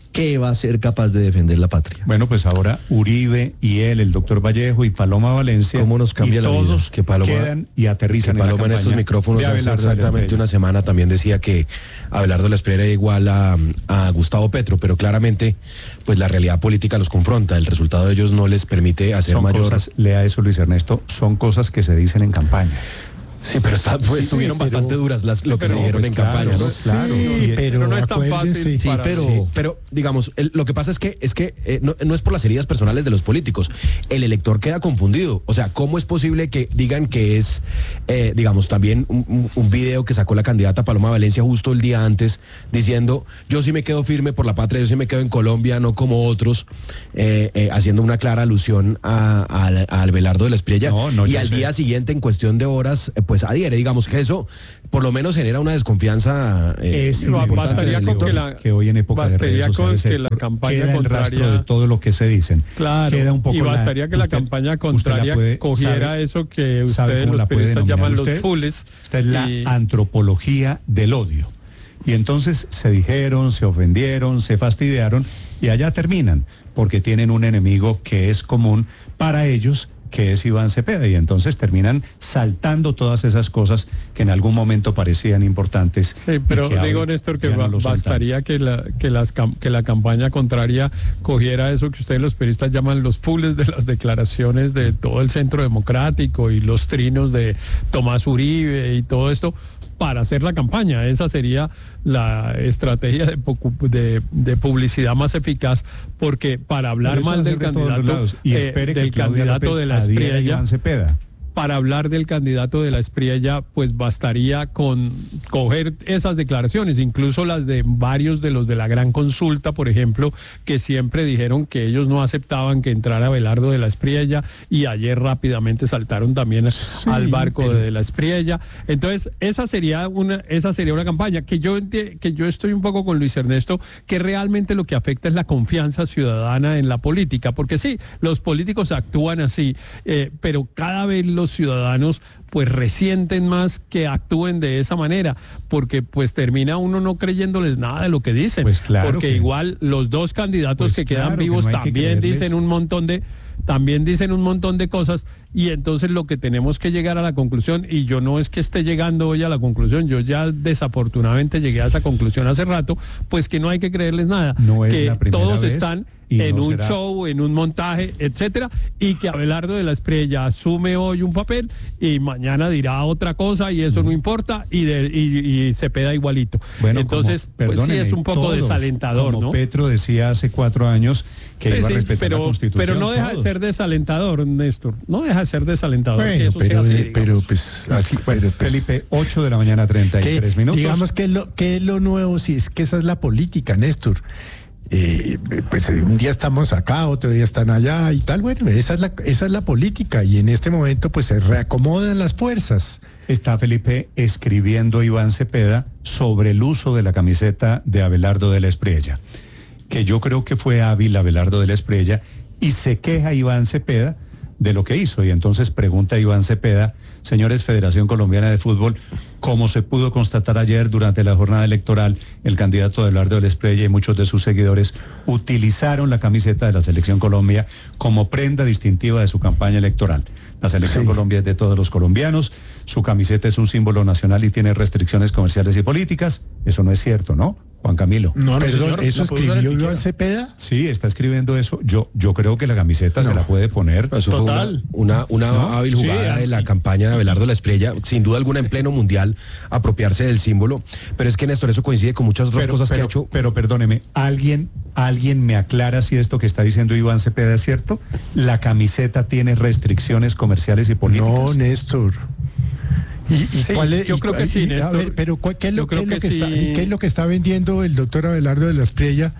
Speaker 20: ¿qué va a ser capaz de defender la patria?
Speaker 8: Bueno, pues ahora Uribe y él, el doctor Vallejo y Paloma Valencia,
Speaker 20: ¿cómo nos cambia
Speaker 8: y
Speaker 20: la vida?
Speaker 8: todos
Speaker 1: Que Paloma-
Speaker 8: quedan y aterrizan
Speaker 1: Que Paloma
Speaker 8: en
Speaker 1: en,
Speaker 8: la
Speaker 1: estos
Speaker 8: campaña
Speaker 1: micrófonos
Speaker 8: de
Speaker 1: hace
Speaker 8: Abelardo de la
Speaker 1: exactamente
Speaker 8: Espriella.
Speaker 1: una semana también decía que Abelardo de la Espriella era igual a, a Gustavo Petro, pero claramente pues la realidad política los confronta, el resultado de ellos no les permite hacer
Speaker 8: Son
Speaker 1: mayor...
Speaker 8: cosas, lea eso Luis Ernesto, son cosas que se dicen en campaña.
Speaker 1: Sí, pero está, pues,
Speaker 3: Sí,
Speaker 1: estuvieron
Speaker 3: pero-
Speaker 1: bastante duras las, lo que
Speaker 8: pero,
Speaker 1: se dijeron
Speaker 8: pues,
Speaker 1: en
Speaker 8: claro,
Speaker 1: campaña, ¿no?
Speaker 8: claro.
Speaker 3: Sí,
Speaker 8: Y-
Speaker 3: pero,
Speaker 4: pero no es tan
Speaker 3: acuérdense-
Speaker 4: fácil
Speaker 1: Sí,
Speaker 4: para-
Speaker 1: pero,
Speaker 4: sí.
Speaker 1: pero digamos, el- lo que pasa es que es que eh, no, no es por las heridas personales de los políticos. El elector queda confundido. O sea, ¿cómo es posible que digan que es, eh, digamos, también un, un- un video que sacó la candidata Paloma Valencia justo el día antes, diciendo, yo sí me quedo firme por la patria, yo sí me quedo en Colombia, no como otros, eh, eh, haciendo una clara alusión a, a, a Abelardo de la Espriella.
Speaker 8: No, no,
Speaker 1: y
Speaker 8: yo
Speaker 1: al
Speaker 8: sé.
Speaker 1: día siguiente, en cuestión de horas, eh, pues adhiere. Digamos que eso por lo menos genera una desconfianza eh,
Speaker 8: Es
Speaker 4: Ba-
Speaker 8: importante
Speaker 4: bastaría
Speaker 8: en el
Speaker 4: con que
Speaker 8: electorado,
Speaker 4: la-
Speaker 8: que hoy en época de
Speaker 4: bastaría
Speaker 8: redes
Speaker 4: con
Speaker 8: sociales
Speaker 4: que
Speaker 8: Héctor,
Speaker 4: la campaña
Speaker 8: queda el rastro
Speaker 4: contraria-
Speaker 8: de todo lo que se dicen.
Speaker 4: Claro,
Speaker 8: Queda un poco
Speaker 4: y
Speaker 8: la-
Speaker 4: bastaría que la
Speaker 8: usted-
Speaker 4: campaña
Speaker 8: usted la
Speaker 4: contraria
Speaker 8: puede-
Speaker 4: cogiera
Speaker 8: sabe-
Speaker 4: eso que
Speaker 8: ¿sabe
Speaker 4: ustedes
Speaker 8: cómo
Speaker 4: los
Speaker 8: la puede
Speaker 4: periodistas llaman
Speaker 8: denominar
Speaker 4: los
Speaker 8: usted?
Speaker 4: fules.
Speaker 8: Esta es la
Speaker 4: y-
Speaker 8: antropología del odio. Y entonces se dijeron, se ofendieron, se fastidiaron y allá terminan, porque tienen un enemigo que es común para ellos, que es Iván Cepeda, y entonces terminan saltando todas esas cosas que en algún momento parecían importantes.
Speaker 4: Sí,
Speaker 8: y
Speaker 4: pero
Speaker 8: que
Speaker 4: digo,
Speaker 8: ahora
Speaker 4: Néstor, que
Speaker 8: ya no
Speaker 4: ba-
Speaker 8: lo son
Speaker 4: bastaría que la, que, las, cam- que la campaña contraria cogiera eso que ustedes los periodistas llaman los fules de las declaraciones de todo el Centro Democrático y los trinos de Tomás Uribe y todo esto para hacer la campaña. Esa sería la estrategia de, pocu- de- de publicidad más eficaz, porque para hablar
Speaker 8: Pero eso
Speaker 4: mal
Speaker 8: va a
Speaker 4: del
Speaker 8: ser de todos los
Speaker 4: candidato,
Speaker 8: lados. Y
Speaker 4: eh,
Speaker 8: espere que
Speaker 4: del
Speaker 8: Claudia
Speaker 4: candidato
Speaker 8: López
Speaker 4: de la
Speaker 8: adhiera a
Speaker 4: Espriella,
Speaker 8: Iván Cepeda.
Speaker 4: para hablar del candidato de la Espriella, pues bastaría con coger esas declaraciones, incluso las de varios de los de la Gran Consulta, por ejemplo, que siempre dijeron que ellos no aceptaban que entrara Abelardo de la Espriella, y ayer rápidamente saltaron también al barco
Speaker 3: pero-
Speaker 4: de la Espriella. Entonces, esa sería una, esa sería una campaña que yo enti- que yo estoy un poco con Luis Ernesto, que realmente lo que afecta es la confianza ciudadana en la política, porque sí, los políticos actúan así, eh, pero cada vez los ciudadanos pues resienten más que actúen de esa manera, porque pues termina uno no creyéndoles nada de lo que dicen,
Speaker 8: Pues claro
Speaker 4: porque
Speaker 8: que-
Speaker 4: igual los dos candidatos
Speaker 8: Pues
Speaker 4: que
Speaker 8: claro
Speaker 4: quedan
Speaker 8: que
Speaker 4: vivos
Speaker 8: no hay que
Speaker 4: también
Speaker 8: creerles.
Speaker 4: dicen un montón de también dicen un montón de cosas, y entonces lo que tenemos que llegar a la conclusión, y yo no es que esté llegando hoy a la conclusión, yo ya desafortunadamente llegué a esa conclusión hace rato, pues que no hay que creerles nada,
Speaker 8: No es
Speaker 4: que
Speaker 8: la primera
Speaker 4: todos
Speaker 8: vez
Speaker 4: están
Speaker 8: y
Speaker 4: en
Speaker 8: no
Speaker 4: un
Speaker 8: será.
Speaker 4: show, en un montaje, etcétera, y que Abelardo de la Espriella asume hoy un papel y mañana dirá otra cosa y eso no importa, y, de, y, y Cepeda igualito.
Speaker 8: Bueno,
Speaker 4: Entonces,
Speaker 8: como-
Speaker 4: pues sí
Speaker 8: perdóneme,
Speaker 4: es un poco
Speaker 8: todos,
Speaker 4: desalentador,
Speaker 8: como
Speaker 4: ¿no?
Speaker 8: Petro decía hace cuatro años que
Speaker 4: Sí,
Speaker 8: iba
Speaker 4: sí,
Speaker 8: a respetar
Speaker 4: pero,
Speaker 8: la Constitución.
Speaker 4: pero no deja
Speaker 8: todos.
Speaker 4: de ser desalentador, Néstor. No deja de ser desalentador. que
Speaker 3: Bueno,
Speaker 4: eso sea
Speaker 3: pero,
Speaker 4: así,
Speaker 3: de-
Speaker 4: digamos.
Speaker 3: pero pues así, pero, pues,
Speaker 8: Felipe, ocho de la mañana, treinta y tres
Speaker 3: ¿qué-
Speaker 8: minutos.
Speaker 3: digamos que es lo que es lo nuevo, si es que esa es la política, Néstor. Eh, pues eh, un día estamos acá, otro día están allá y tal. Bueno, esa es la esa es la política, y en este momento pues se reacomodan las fuerzas.
Speaker 8: Está Felipe escribiendo Iván Cepeda sobre el uso de la camiseta de Abelardo de la Espriella, que yo creo que fue hábil Abelardo de la Espriella, y se queja Iván Cepeda de lo que hizo. Y entonces pregunta Iván Cepeda, señores Federación Colombiana de Fútbol, como se pudo constatar ayer durante la jornada electoral, el candidato de Abelardo de la Espriella y muchos de sus seguidores utilizaron la camiseta de la Selección Colombia como prenda distintiva de su campaña electoral. La Selección
Speaker 3: Sí.
Speaker 8: Colombia es de todos los colombianos, su camiseta es un símbolo nacional y tiene restricciones comerciales y políticas. Eso no es cierto, ¿no, Juan Camilo?
Speaker 17: No, no,
Speaker 3: Perdón,
Speaker 17: señor,
Speaker 3: ¿eso
Speaker 17: la puede usar
Speaker 3: escribió
Speaker 17: el que
Speaker 3: Iván
Speaker 17: quiera.
Speaker 3: Cepeda?
Speaker 8: Sí, está escribiendo eso. Yo, yo creo que la camiseta se la puede poner.
Speaker 1: Eso fue una,
Speaker 17: Total.
Speaker 1: una, una
Speaker 8: ¿No?
Speaker 1: hábil
Speaker 17: Sí,
Speaker 1: jugada
Speaker 17: a-
Speaker 1: de la campaña de Abelardo de la Espriella, sin duda alguna en pleno mundial, apropiarse del símbolo. Pero es que, Néstor, eso coincide con muchas otras
Speaker 8: Pero,
Speaker 1: cosas que
Speaker 8: pero-
Speaker 1: ha hecho.
Speaker 8: pero perdóneme, ¿alguien, ¿alguien me aclara si esto que está diciendo Iván Cepeda es cierto? ¿La camiseta tiene restricciones comerciales y políticas?
Speaker 3: No, Néstor. ¿Y, y
Speaker 4: Sí,
Speaker 3: cuál es,
Speaker 4: yo
Speaker 3: y
Speaker 4: creo
Speaker 3: cuál-
Speaker 4: que sí,
Speaker 3: y, a
Speaker 4: Néstor.
Speaker 3: ver, pero ¿cuál- ¿qué es lo,
Speaker 4: Yo
Speaker 3: qué es
Speaker 4: creo
Speaker 3: lo
Speaker 4: que
Speaker 3: que está,
Speaker 4: sí.
Speaker 3: y qué es lo que está vendiendo el doctor Abelardo de la Espriella?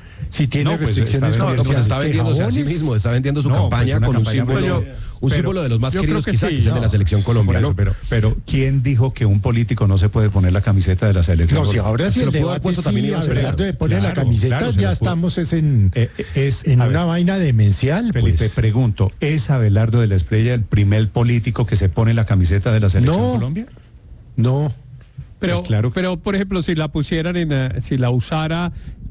Speaker 3: Si tiene
Speaker 8: No, pues,
Speaker 3: restricciones
Speaker 8: está
Speaker 1: No, no, pues
Speaker 3: comerciales,
Speaker 1: está
Speaker 3: ¿qué,
Speaker 1: vendiéndose a sí
Speaker 3: jabones?
Speaker 1: mismo, está vendiendo su
Speaker 8: No, pues,
Speaker 1: campaña
Speaker 8: una
Speaker 1: con un
Speaker 8: campaña muy
Speaker 1: símbolo,
Speaker 8: bien.
Speaker 1: un
Speaker 8: Pero-
Speaker 1: símbolo de los más
Speaker 4: yo creo
Speaker 1: queridos
Speaker 4: que
Speaker 1: quizá,
Speaker 4: sí,
Speaker 1: que es el de
Speaker 4: no.
Speaker 1: la selección
Speaker 8: Por
Speaker 1: colombiana.
Speaker 8: eso, pero, pero ¿quién dijo que un político no se puede poner la camiseta de la selección?
Speaker 3: No, si ahora sí
Speaker 1: Se
Speaker 3: el
Speaker 1: lo pudo haber
Speaker 3: debate
Speaker 1: puesto
Speaker 3: sí,
Speaker 1: también Iván Cepeda.
Speaker 3: Abelardo de poner la
Speaker 8: Claro,
Speaker 3: camiseta,
Speaker 8: claro, se
Speaker 3: ya
Speaker 8: lo pudo.
Speaker 3: estamos es en,
Speaker 8: Eh, eh, es,
Speaker 3: en
Speaker 8: a
Speaker 3: una
Speaker 8: ver,
Speaker 3: vaina demencial,
Speaker 8: Felipe,
Speaker 3: pues.
Speaker 8: pregunto, ¿es Abelardo de la Espriella el primer político que se pone la camiseta de la selección
Speaker 3: No.
Speaker 8: Colombia?
Speaker 3: No.
Speaker 4: Pero,
Speaker 8: Pues claro.
Speaker 4: pero por ejemplo, si la pusieran en, eh, si la usara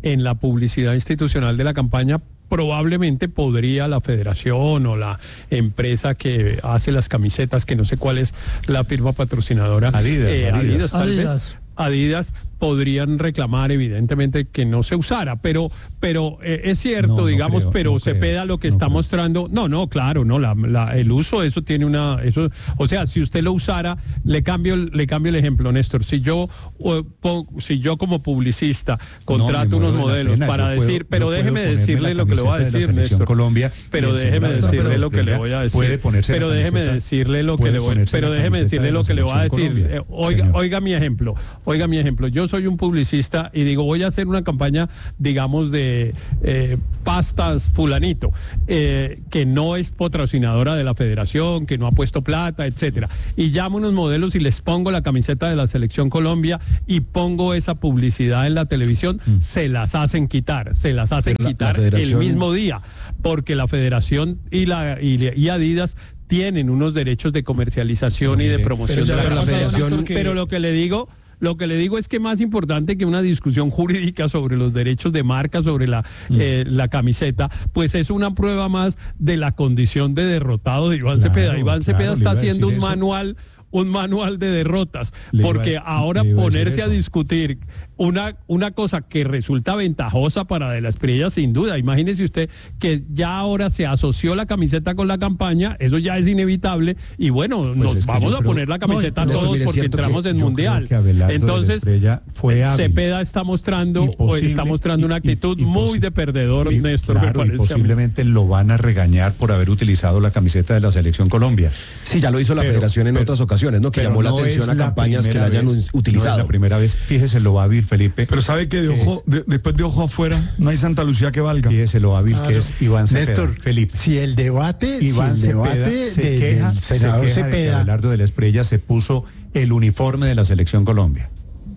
Speaker 4: en la publicidad institucional de la campaña, probablemente podría la federación o la empresa que hace las camisetas, que no sé cuál es la firma patrocinadora,
Speaker 8: Adidas,
Speaker 4: eh,
Speaker 8: Adidas.
Speaker 4: Adidas, tal
Speaker 17: Adidas.
Speaker 4: vez, Adidas, podrían reclamar evidentemente que no se usara, pero pero eh, es cierto,
Speaker 8: No, no
Speaker 4: digamos,
Speaker 8: creo,
Speaker 4: pero
Speaker 8: no
Speaker 4: Cepeda
Speaker 8: creo,
Speaker 4: lo que
Speaker 8: no
Speaker 4: está
Speaker 8: creo.
Speaker 4: mostrando, no, no, claro, no, la, la- el uso, eso tiene una, eso, o sea, si usted lo usara, le cambio, el- le cambio el ejemplo, Néstor, si yo, eh, pon- si yo como publicista contrato
Speaker 8: me
Speaker 4: unos
Speaker 8: muero de la
Speaker 4: modelos
Speaker 8: pena.
Speaker 4: para
Speaker 8: Yo puedo-
Speaker 4: decir, pero
Speaker 8: yo puedo
Speaker 4: déjeme
Speaker 8: ponerme
Speaker 4: decirle
Speaker 8: la
Speaker 4: lo que le voy a
Speaker 8: camiseta de la
Speaker 4: decir,
Speaker 8: Selección
Speaker 4: Néstor,
Speaker 8: Colombia,
Speaker 4: pero
Speaker 8: y el
Speaker 4: déjeme
Speaker 8: señor
Speaker 4: decirle
Speaker 8: Néstor
Speaker 4: lo que le
Speaker 8: Espriella
Speaker 4: voy a decir,
Speaker 8: puede ponerse la
Speaker 4: pero déjeme
Speaker 8: camiseta-
Speaker 4: decirle lo que
Speaker 8: puede
Speaker 4: le voy,
Speaker 8: ponerse
Speaker 4: pero
Speaker 8: la
Speaker 4: déjeme
Speaker 8: camiseta
Speaker 4: decirle
Speaker 8: de
Speaker 4: lo
Speaker 8: la
Speaker 4: que le voy a
Speaker 8: Selección
Speaker 4: decir,
Speaker 8: Colombia.
Speaker 4: Eh, oiga,
Speaker 8: Señor.
Speaker 4: oiga mi ejemplo, oiga mi ejemplo, yo soy un publicista y digo, voy a hacer una campaña, digamos, de eh, pastas fulanito, eh, que no es patrocinadora de la federación, que no ha puesto plata, etcétera, y llamo unos modelos y les pongo la camiseta de la Selección Colombia y pongo esa publicidad en la televisión,
Speaker 8: Mm.
Speaker 4: se las hacen quitar, se las hacen
Speaker 1: Pero la- la
Speaker 4: quitar
Speaker 1: federación-
Speaker 4: el mismo día, porque la federación y la y, y Adidas tienen unos derechos de comercialización y de promoción
Speaker 1: pero
Speaker 4: de
Speaker 1: ya
Speaker 4: la
Speaker 1: la
Speaker 4: campaña.
Speaker 1: federación que-
Speaker 4: Pero lo que le digo, lo que le digo es que más importante que una discusión jurídica sobre los derechos de marca, sobre la, eh, la camiseta, pues es una prueba más de la condición de derrotado de Iván
Speaker 8: Claro,
Speaker 4: Cepeda. Iván
Speaker 8: claro,
Speaker 4: Cepeda
Speaker 8: le
Speaker 4: está
Speaker 8: iba a
Speaker 4: haciendo un
Speaker 8: decir eso.
Speaker 4: manual un manual de derrotas,
Speaker 8: Le iba a-
Speaker 4: porque ahora
Speaker 8: le iba a decir
Speaker 4: ponerse a
Speaker 8: eso.
Speaker 4: discutir una, una cosa que resulta ventajosa para De la Espriella, sin duda. Imagínese usted que ya ahora se asoció la camiseta con la campaña, eso ya es inevitable, y bueno,
Speaker 8: Pues
Speaker 4: nos
Speaker 8: es que
Speaker 4: vamos
Speaker 8: yo
Speaker 4: a
Speaker 8: creo-
Speaker 4: poner la camiseta
Speaker 1: no,
Speaker 4: todos
Speaker 1: mire, es
Speaker 4: porque
Speaker 1: cierto
Speaker 4: entramos
Speaker 1: que
Speaker 4: en
Speaker 8: yo creo
Speaker 4: mundial.
Speaker 8: que Abelardo de la
Speaker 4: Entonces,
Speaker 8: Espriella fue hábil
Speaker 4: Cepeda está mostrando
Speaker 8: y
Speaker 4: o
Speaker 8: posible-
Speaker 4: está mostrando
Speaker 8: y-
Speaker 4: una
Speaker 8: y-
Speaker 4: actitud
Speaker 8: y
Speaker 4: muy
Speaker 8: posi-
Speaker 4: de perdedor,
Speaker 8: y-
Speaker 4: Néstor,
Speaker 8: claro,
Speaker 4: me
Speaker 8: y
Speaker 4: parece a mí.
Speaker 8: posiblemente lo van a regañar por haber utilizado la camiseta de la Selección Colombia.
Speaker 1: Sí, ya lo hizo la
Speaker 8: Pero-
Speaker 1: federación en
Speaker 8: pero-
Speaker 1: otras ocasiones, ¿no? Que
Speaker 8: pero
Speaker 1: llamó la
Speaker 8: no
Speaker 1: atención
Speaker 8: es
Speaker 1: a campañas que la
Speaker 8: primera
Speaker 1: hayan
Speaker 8: vez,
Speaker 1: utilizado.
Speaker 8: No es la primera vez. Fíjese lo hábil, Felipe.
Speaker 6: Pero sabe que de
Speaker 8: que
Speaker 6: ojo, de- después de ojo afuera, no hay Santa Lucía que valga.
Speaker 8: Fíjese lo hábil que es Iván Cepeda.
Speaker 3: Néstor,
Speaker 8: Felipe.
Speaker 3: si el debate,
Speaker 8: Iván
Speaker 3: si el
Speaker 8: Cepeda
Speaker 3: debate
Speaker 8: se
Speaker 3: de-
Speaker 8: queja,
Speaker 3: del
Speaker 8: se
Speaker 3: senador
Speaker 8: queja de que
Speaker 3: Cepeda,
Speaker 8: Abelardo de la Espriella se puso el uniforme de la Selección Colombia.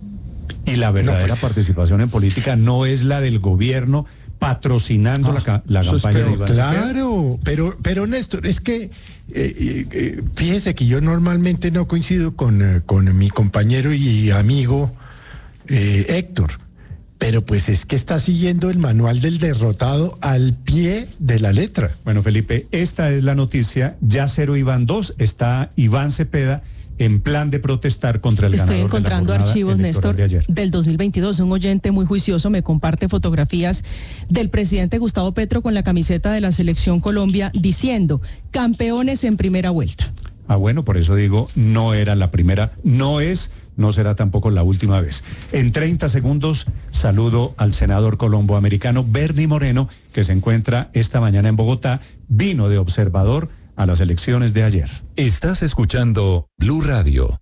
Speaker 8: Y la verdadera
Speaker 3: pues-
Speaker 8: participación en política no es la del gobierno patrocinando la, ca- la
Speaker 3: eso es
Speaker 8: campaña de
Speaker 3: peor,
Speaker 8: Iván Cepeda.
Speaker 3: claro, pero, pero Néstor, es que eh, eh, eh, fíjese que yo normalmente no coincido con, eh, con mi compañero y amigo eh, Héctor, pero pues es que está siguiendo el manual del derrotado al pie de la letra.
Speaker 8: Bueno, Felipe, esta es la noticia. Ya cero Iván dos, está Iván Cepeda en plan de protestar contra el
Speaker 2: Estoy
Speaker 8: ganador
Speaker 2: encontrando
Speaker 8: de la jornada
Speaker 2: archivos,
Speaker 8: electoral
Speaker 2: Néstor,
Speaker 8: de ayer.
Speaker 2: del dos mil veintidós. Un oyente muy juicioso me comparte fotografías del presidente Gustavo Petro con la camiseta de la Selección Colombia diciendo, campeones en primera vuelta.
Speaker 8: Ah, bueno, por eso digo, no era la primera, no es, no será tampoco la última vez. En treinta segundos, saludo al senador colomboamericano Bernie Moreno, que se encuentra esta mañana en Bogotá, vino de observador a las elecciones de ayer.
Speaker 19: Estás escuchando Blue Radio.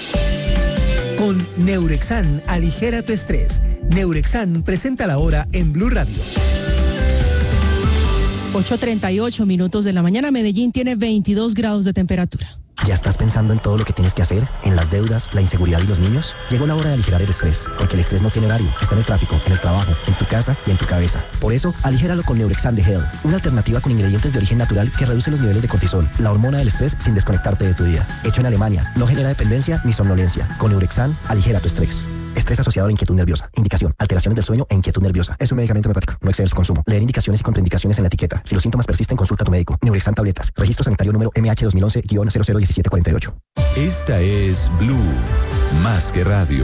Speaker 7: Con Neurexan, aligera tu estrés. Neurexan presenta la hora en Blue Radio.
Speaker 2: ocho treinta y ocho minutos de la mañana, Medellín tiene veintidós grados de temperatura.
Speaker 23: ¿Ya estás pensando en todo lo que tienes que hacer? ¿En las deudas, la inseguridad y los niños? Llegó la hora de aligerar el estrés, porque el estrés no tiene horario, está en el tráfico, en el trabajo, en tu casa y en tu cabeza. Por eso, aligéralo con Neurexan de Hell, una alternativa con ingredientes de origen natural que reduce los niveles de cortisol, la hormona del estrés sin desconectarte de tu día. Hecho en Alemania, no genera dependencia ni somnolencia. Con Neurexan, aligera tu estrés. Estrés asociado a la inquietud nerviosa. Indicación: alteraciones del sueño e inquietud nerviosa. Es un medicamento homeopático. No exceder su consumo. Leer indicaciones y contraindicaciones en la etiqueta. Si los síntomas persisten, consulta a tu médico. Neurexan tabletas. Registro sanitario número M H dos mil once guion cero cero diecisiete cuarenta y ocho.
Speaker 19: Esta es Blue, más que radio.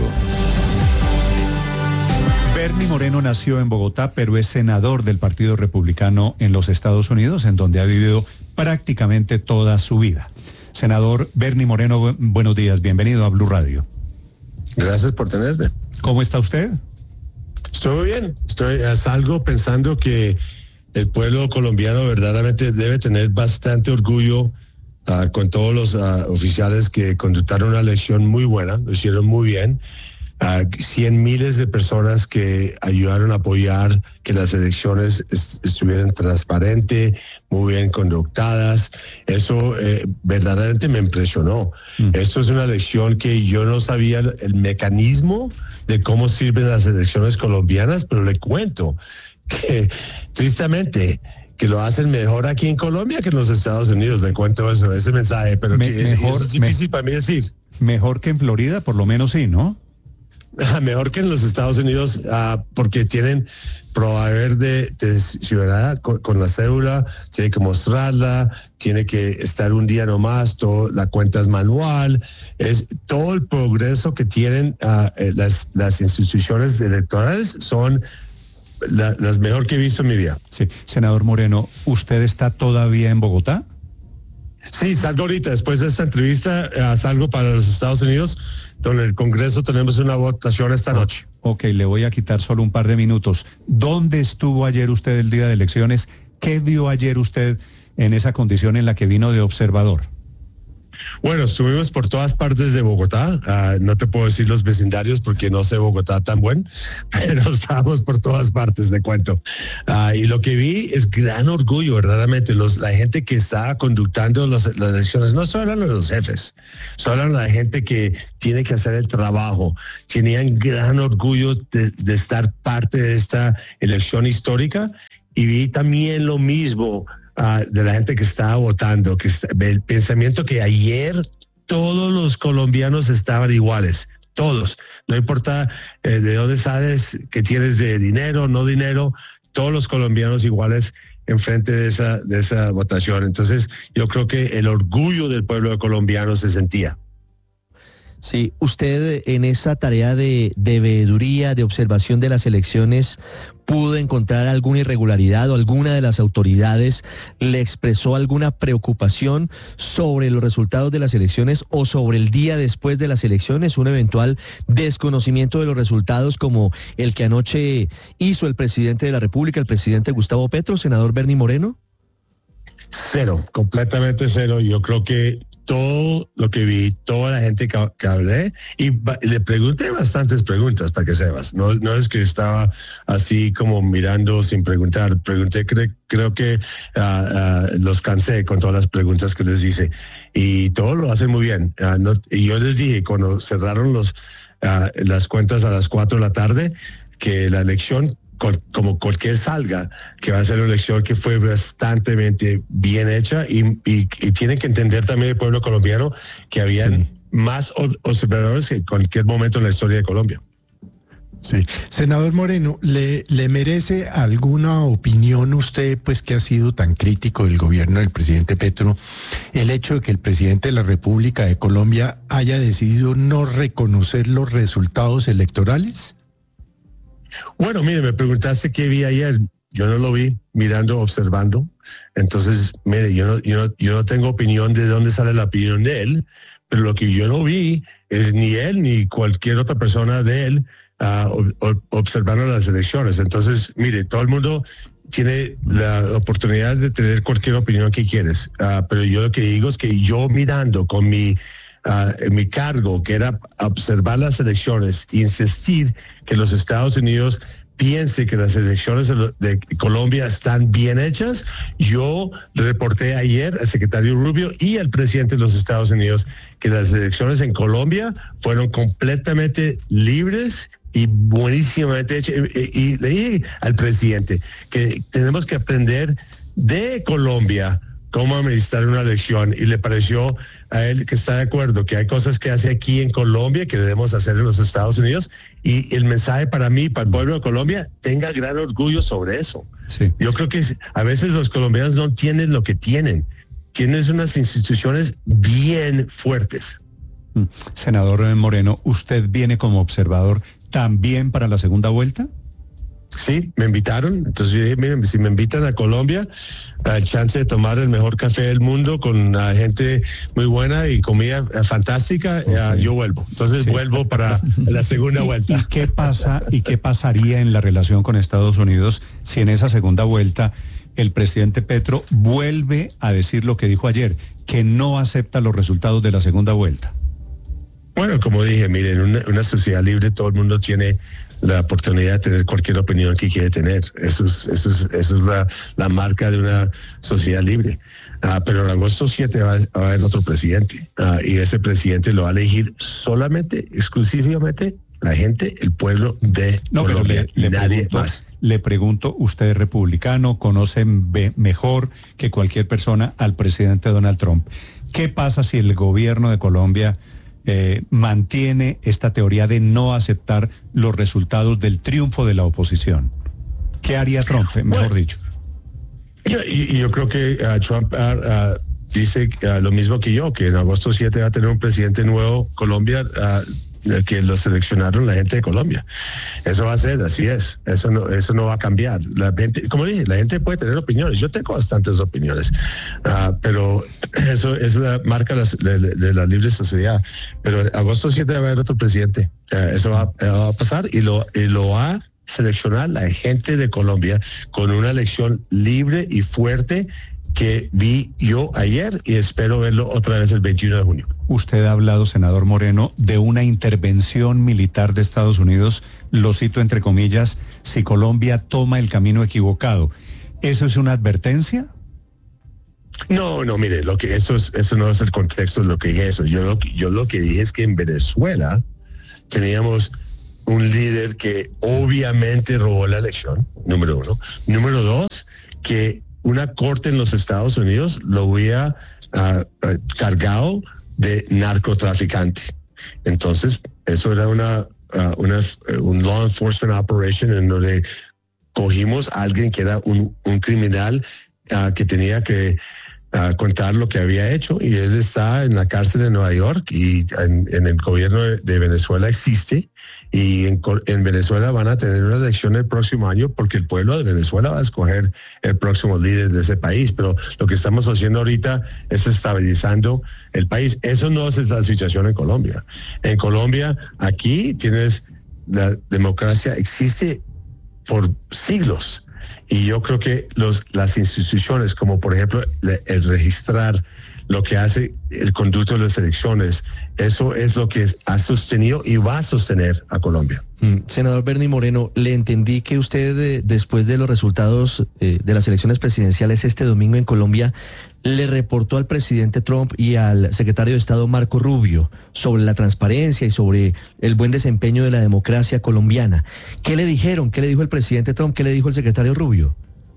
Speaker 8: Bernie Moreno nació en Bogotá, pero es senador del Partido Republicano en los Estados Unidos, en donde ha vivido prácticamente toda su vida. Senador Bernie Moreno, bu- buenos días, bienvenido a Blue Radio.
Speaker 24: Gracias por tenerme.
Speaker 8: ¿Cómo está usted?
Speaker 24: Estoy muy bien. Estoy, salgo pensando que el pueblo colombiano verdaderamente debe tener bastante orgullo uh, con todos los uh, oficiales que conductaron una elección muy buena, lo hicieron muy bien. Uh, cien miles de personas que ayudaron a apoyar que las elecciones est estuvieran transparentes, muy bien conductadas. Eso eh, verdaderamente me impresionó. Mm. Esto es una elección que yo no sabía el, el mecanismo de cómo sirven las elecciones colombianas, pero le cuento que tristemente que lo hacen mejor aquí en Colombia que en los Estados Unidos. Le cuento eso, ese mensaje, pero
Speaker 8: Me,
Speaker 24: que
Speaker 8: mejor,
Speaker 24: es, es difícil
Speaker 8: me,
Speaker 24: para mí decir.
Speaker 8: Mejor que en Florida, por lo menos sí, ¿no?
Speaker 24: mejor que en los Estados Unidos, uh, porque tienen proveedor de, de ciudadanía con, con la cédula, tiene que mostrarla, tiene que estar un día nomás, todo, la cuenta es manual, es todo el progreso que tienen uh, las, las instituciones electorales son la, las mejor que he visto en mi vida.
Speaker 8: Sí, senador Moreno, ¿usted está todavía en Bogotá?
Speaker 24: Sí, salgo ahorita, después de esta entrevista, uh, salgo para los Estados Unidos, donde en el Congreso tenemos una votación esta noche.
Speaker 8: Ok, le voy a quitar solo un par de minutos. ¿Dónde estuvo ayer usted el día de elecciones? ¿Qué vio ayer usted en esa condición en la que vino de observador?
Speaker 24: Bueno, estuvimos por todas partes de Bogotá. Uh, no te puedo decir los vecindarios porque no sé Bogotá tan buen, pero estábamos por todas partes, de cuento. Uh, y lo que vi es gran orgullo, verdaderamente. Los, la gente que estaba conductando los, las elecciones, no solo los jefes, solo la gente que tiene que hacer el trabajo. Tenían gran orgullo de, de estar parte de esta elección histórica. Y vi también lo mismo Uh, de la gente que estaba votando, que está, el pensamiento que ayer todos los colombianos estaban iguales, todos, no importa eh, de dónde sales, que tienes de dinero, no dinero, todos los colombianos iguales enfrente de esa, de esa votación. Entonces yo creo que el orgullo del pueblo colombiano se sentía.
Speaker 20: Sí, usted en esa tarea de, de veeduría, de observación de las elecciones, ¿pudo encontrar alguna irregularidad o alguna de las autoridades le expresó alguna preocupación sobre los resultados de las elecciones o sobre el día después de las elecciones, un eventual desconocimiento de los resultados como el que anoche hizo el presidente de la República, el presidente Gustavo Petro, senador Bernie Moreno?
Speaker 24: Cero, completamente cero. Yo creo que todo lo que vi, toda la gente que, que hablé, y ba- le pregunté bastantes preguntas para que sepas. No, no es que estaba así como mirando sin preguntar. Pregunté, cre- creo que uh, uh, los cansé con todas las preguntas que les hice. Y todo lo hacen muy bien. Uh, no, y yo les dije, cuando cerraron los, uh, las cuentas a las cuatro de la tarde, que la elección, como cualquier salga, que va a ser una elección que fue bastante bien hecha y, y, y tiene que entender también el pueblo colombiano que habían sí. más observadores que en cualquier momento en la historia de Colombia.
Speaker 3: Sí. Senador Moreno, ¿le, ¿le merece alguna opinión usted, pues que ha sido tan crítico del gobierno del presidente Petro, el hecho de que el presidente de la República de Colombia haya decidido no reconocer los resultados electorales?
Speaker 24: Bueno, mire, me preguntaste qué vi ayer. Yo no lo vi, mirando, observando. Entonces, mire, yo no, yo no, yo no tengo opinión de dónde sale la opinión de él, pero lo que yo no vi es ni él ni cualquier otra persona de él uh, observando las elecciones. Entonces, mire, todo el mundo tiene la oportunidad de tener cualquier opinión que quieres, uh, pero yo lo que digo es que yo mirando con mi Uh, en mi cargo, que era observar las elecciones e insistir que los Estados Unidos piense que las elecciones de Colombia están bien hechas, yo reporté ayer al secretario Rubio y al presidente de los Estados Unidos que las elecciones en Colombia fueron completamente libres y buenísimamente hechas. Y, y le dije al presidente que tenemos que aprender de Colombia cómo administrar una elección, y le pareció a él que está de acuerdo que hay cosas que hace aquí en Colombia que debemos hacer en los Estados Unidos, y el mensaje para mí, para el pueblo de Colombia, tenga gran orgullo sobre eso.
Speaker 8: Sí.
Speaker 24: Yo creo que a veces los colombianos no tienen lo que tienen, tienen unas instituciones bien fuertes.
Speaker 8: Senador Moreno, ¿usted viene como observador también para la segunda vuelta?
Speaker 24: Sí, me invitaron. Entonces yo dije, miren, si me invitan a Colombia, el chance de tomar el mejor café del mundo con uh, gente muy buena y comida uh, fantástica, okay. uh, yo vuelvo. Entonces sí. vuelvo para la segunda vuelta.
Speaker 8: ¿Y qué pasa y qué pasaría en la relación con Estados Unidos si en esa segunda vuelta el presidente Petro vuelve a decir lo que dijo ayer, que no acepta los resultados de la segunda vuelta?
Speaker 24: Bueno, como dije, miren, una, una sociedad libre, todo el mundo tiene la oportunidad de tener cualquier opinión que quiere tener. Eso es, eso es, eso es la, la marca de una sociedad libre. Uh, pero en agosto siete va, va a haber otro presidente. Uh, y ese presidente lo va a elegir solamente, exclusivamente, la gente, el pueblo de
Speaker 8: no,
Speaker 24: Colombia.
Speaker 8: Pero le, le
Speaker 24: nadie
Speaker 8: pregunto,
Speaker 24: más.
Speaker 8: Le pregunto, usted es republicano, conoce mejor que cualquier persona al presidente Donald Trump. ¿Qué pasa si el gobierno de Colombia eh, mantiene esta teoría de no aceptar los resultados del triunfo de la oposición. ¿Qué haría Trump, mejor
Speaker 24: bueno,
Speaker 8: dicho?
Speaker 24: Yo, yo creo que uh, Trump uh, uh, dice uh, lo mismo que yo, que en agosto siete va a tener un presidente nuevo, Colombia, uh, que lo seleccionaron la gente de Colombia. Eso va a ser, así es. Eso no, eso no va a cambiar. La gente, como dije, la gente puede tener opiniones. Yo tengo bastantes opiniones, uh, pero eso es la marca de, de, de la libre sociedad. Pero agosto siete va a haber otro presidente. Uh, eso va, va a pasar y lo, y lo va a seleccionar la gente de Colombia con una elección libre y fuerte que vi yo ayer y espero verlo otra vez el veintiuno de junio.
Speaker 8: Usted ha hablado, senador Moreno, de una intervención militar de Estados Unidos, lo cito entre comillas, si Colombia toma el camino equivocado. ¿Eso es una advertencia?
Speaker 24: No, no, mire, lo que eso es, eso no es el contexto de lo que dije eso. Yo lo, yo lo que dije es que en Venezuela teníamos un líder que obviamente robó la elección, número uno. Número dos, que una corte en los Estados Unidos lo había uh, uh, cargado de narcotraficante. Entonces, eso era una, uh, una un law enforcement operation en donde cogimos a alguien que era un, un criminal uh, que tenía que uh, contar lo que había hecho, y él está en la cárcel de Nueva York, y en, en el gobierno de, de Venezuela existe, y en, en Venezuela van a tener una elección el próximo año porque el pueblo de Venezuela va a escoger el próximo líder de ese país. Pero lo que estamos haciendo ahorita es estabilizando el país. Eso no es la situación en Colombia. En Colombia, aquí tienes la democracia, existe por siglos. Y yo creo que los, las instituciones, como por ejemplo el, el registrar lo que hace el conducto de las elecciones, eso es lo que es, ha sostenido y va a sostener a Colombia.
Speaker 20: Mm, senador Bernie Moreno, le entendí que usted, eh, después de los resultados eh, de las elecciones presidenciales este domingo en Colombia, le reportó al presidente Trump y al secretario de Estado Marco Rubio sobre la transparencia y sobre el buen desempeño de la democracia colombiana. ¿Qué le dijeron? ¿Qué le dijo el presidente Trump? ¿Qué le dijo el secretario Rubio?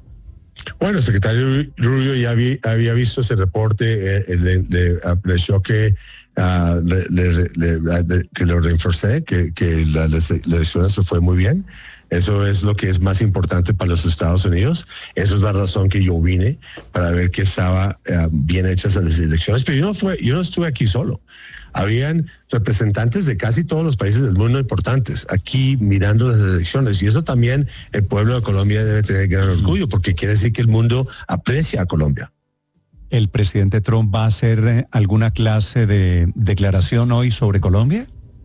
Speaker 24: Bueno, el secretario Rubio ya vi, había visto ese reporte, eh, le, le apreció que, uh, le, le, le, que lo reforcé, que, que la, la elección se fue muy bien. Eso es lo que es más importante para los Estados Unidos. Esa es la razón que yo vine, para ver que estaba uh, bien hechas las elecciones. Pero yo no, fue, yo no estuve aquí solo. Habían representantes de casi todos los países del mundo importantes aquí mirando las elecciones, y eso también el pueblo de Colombia debe tener gran orgullo, porque quiere decir que el mundo aprecia a Colombia.
Speaker 8: ¿El presidente Trump va a hacer alguna clase de declaración hoy sobre Colombia?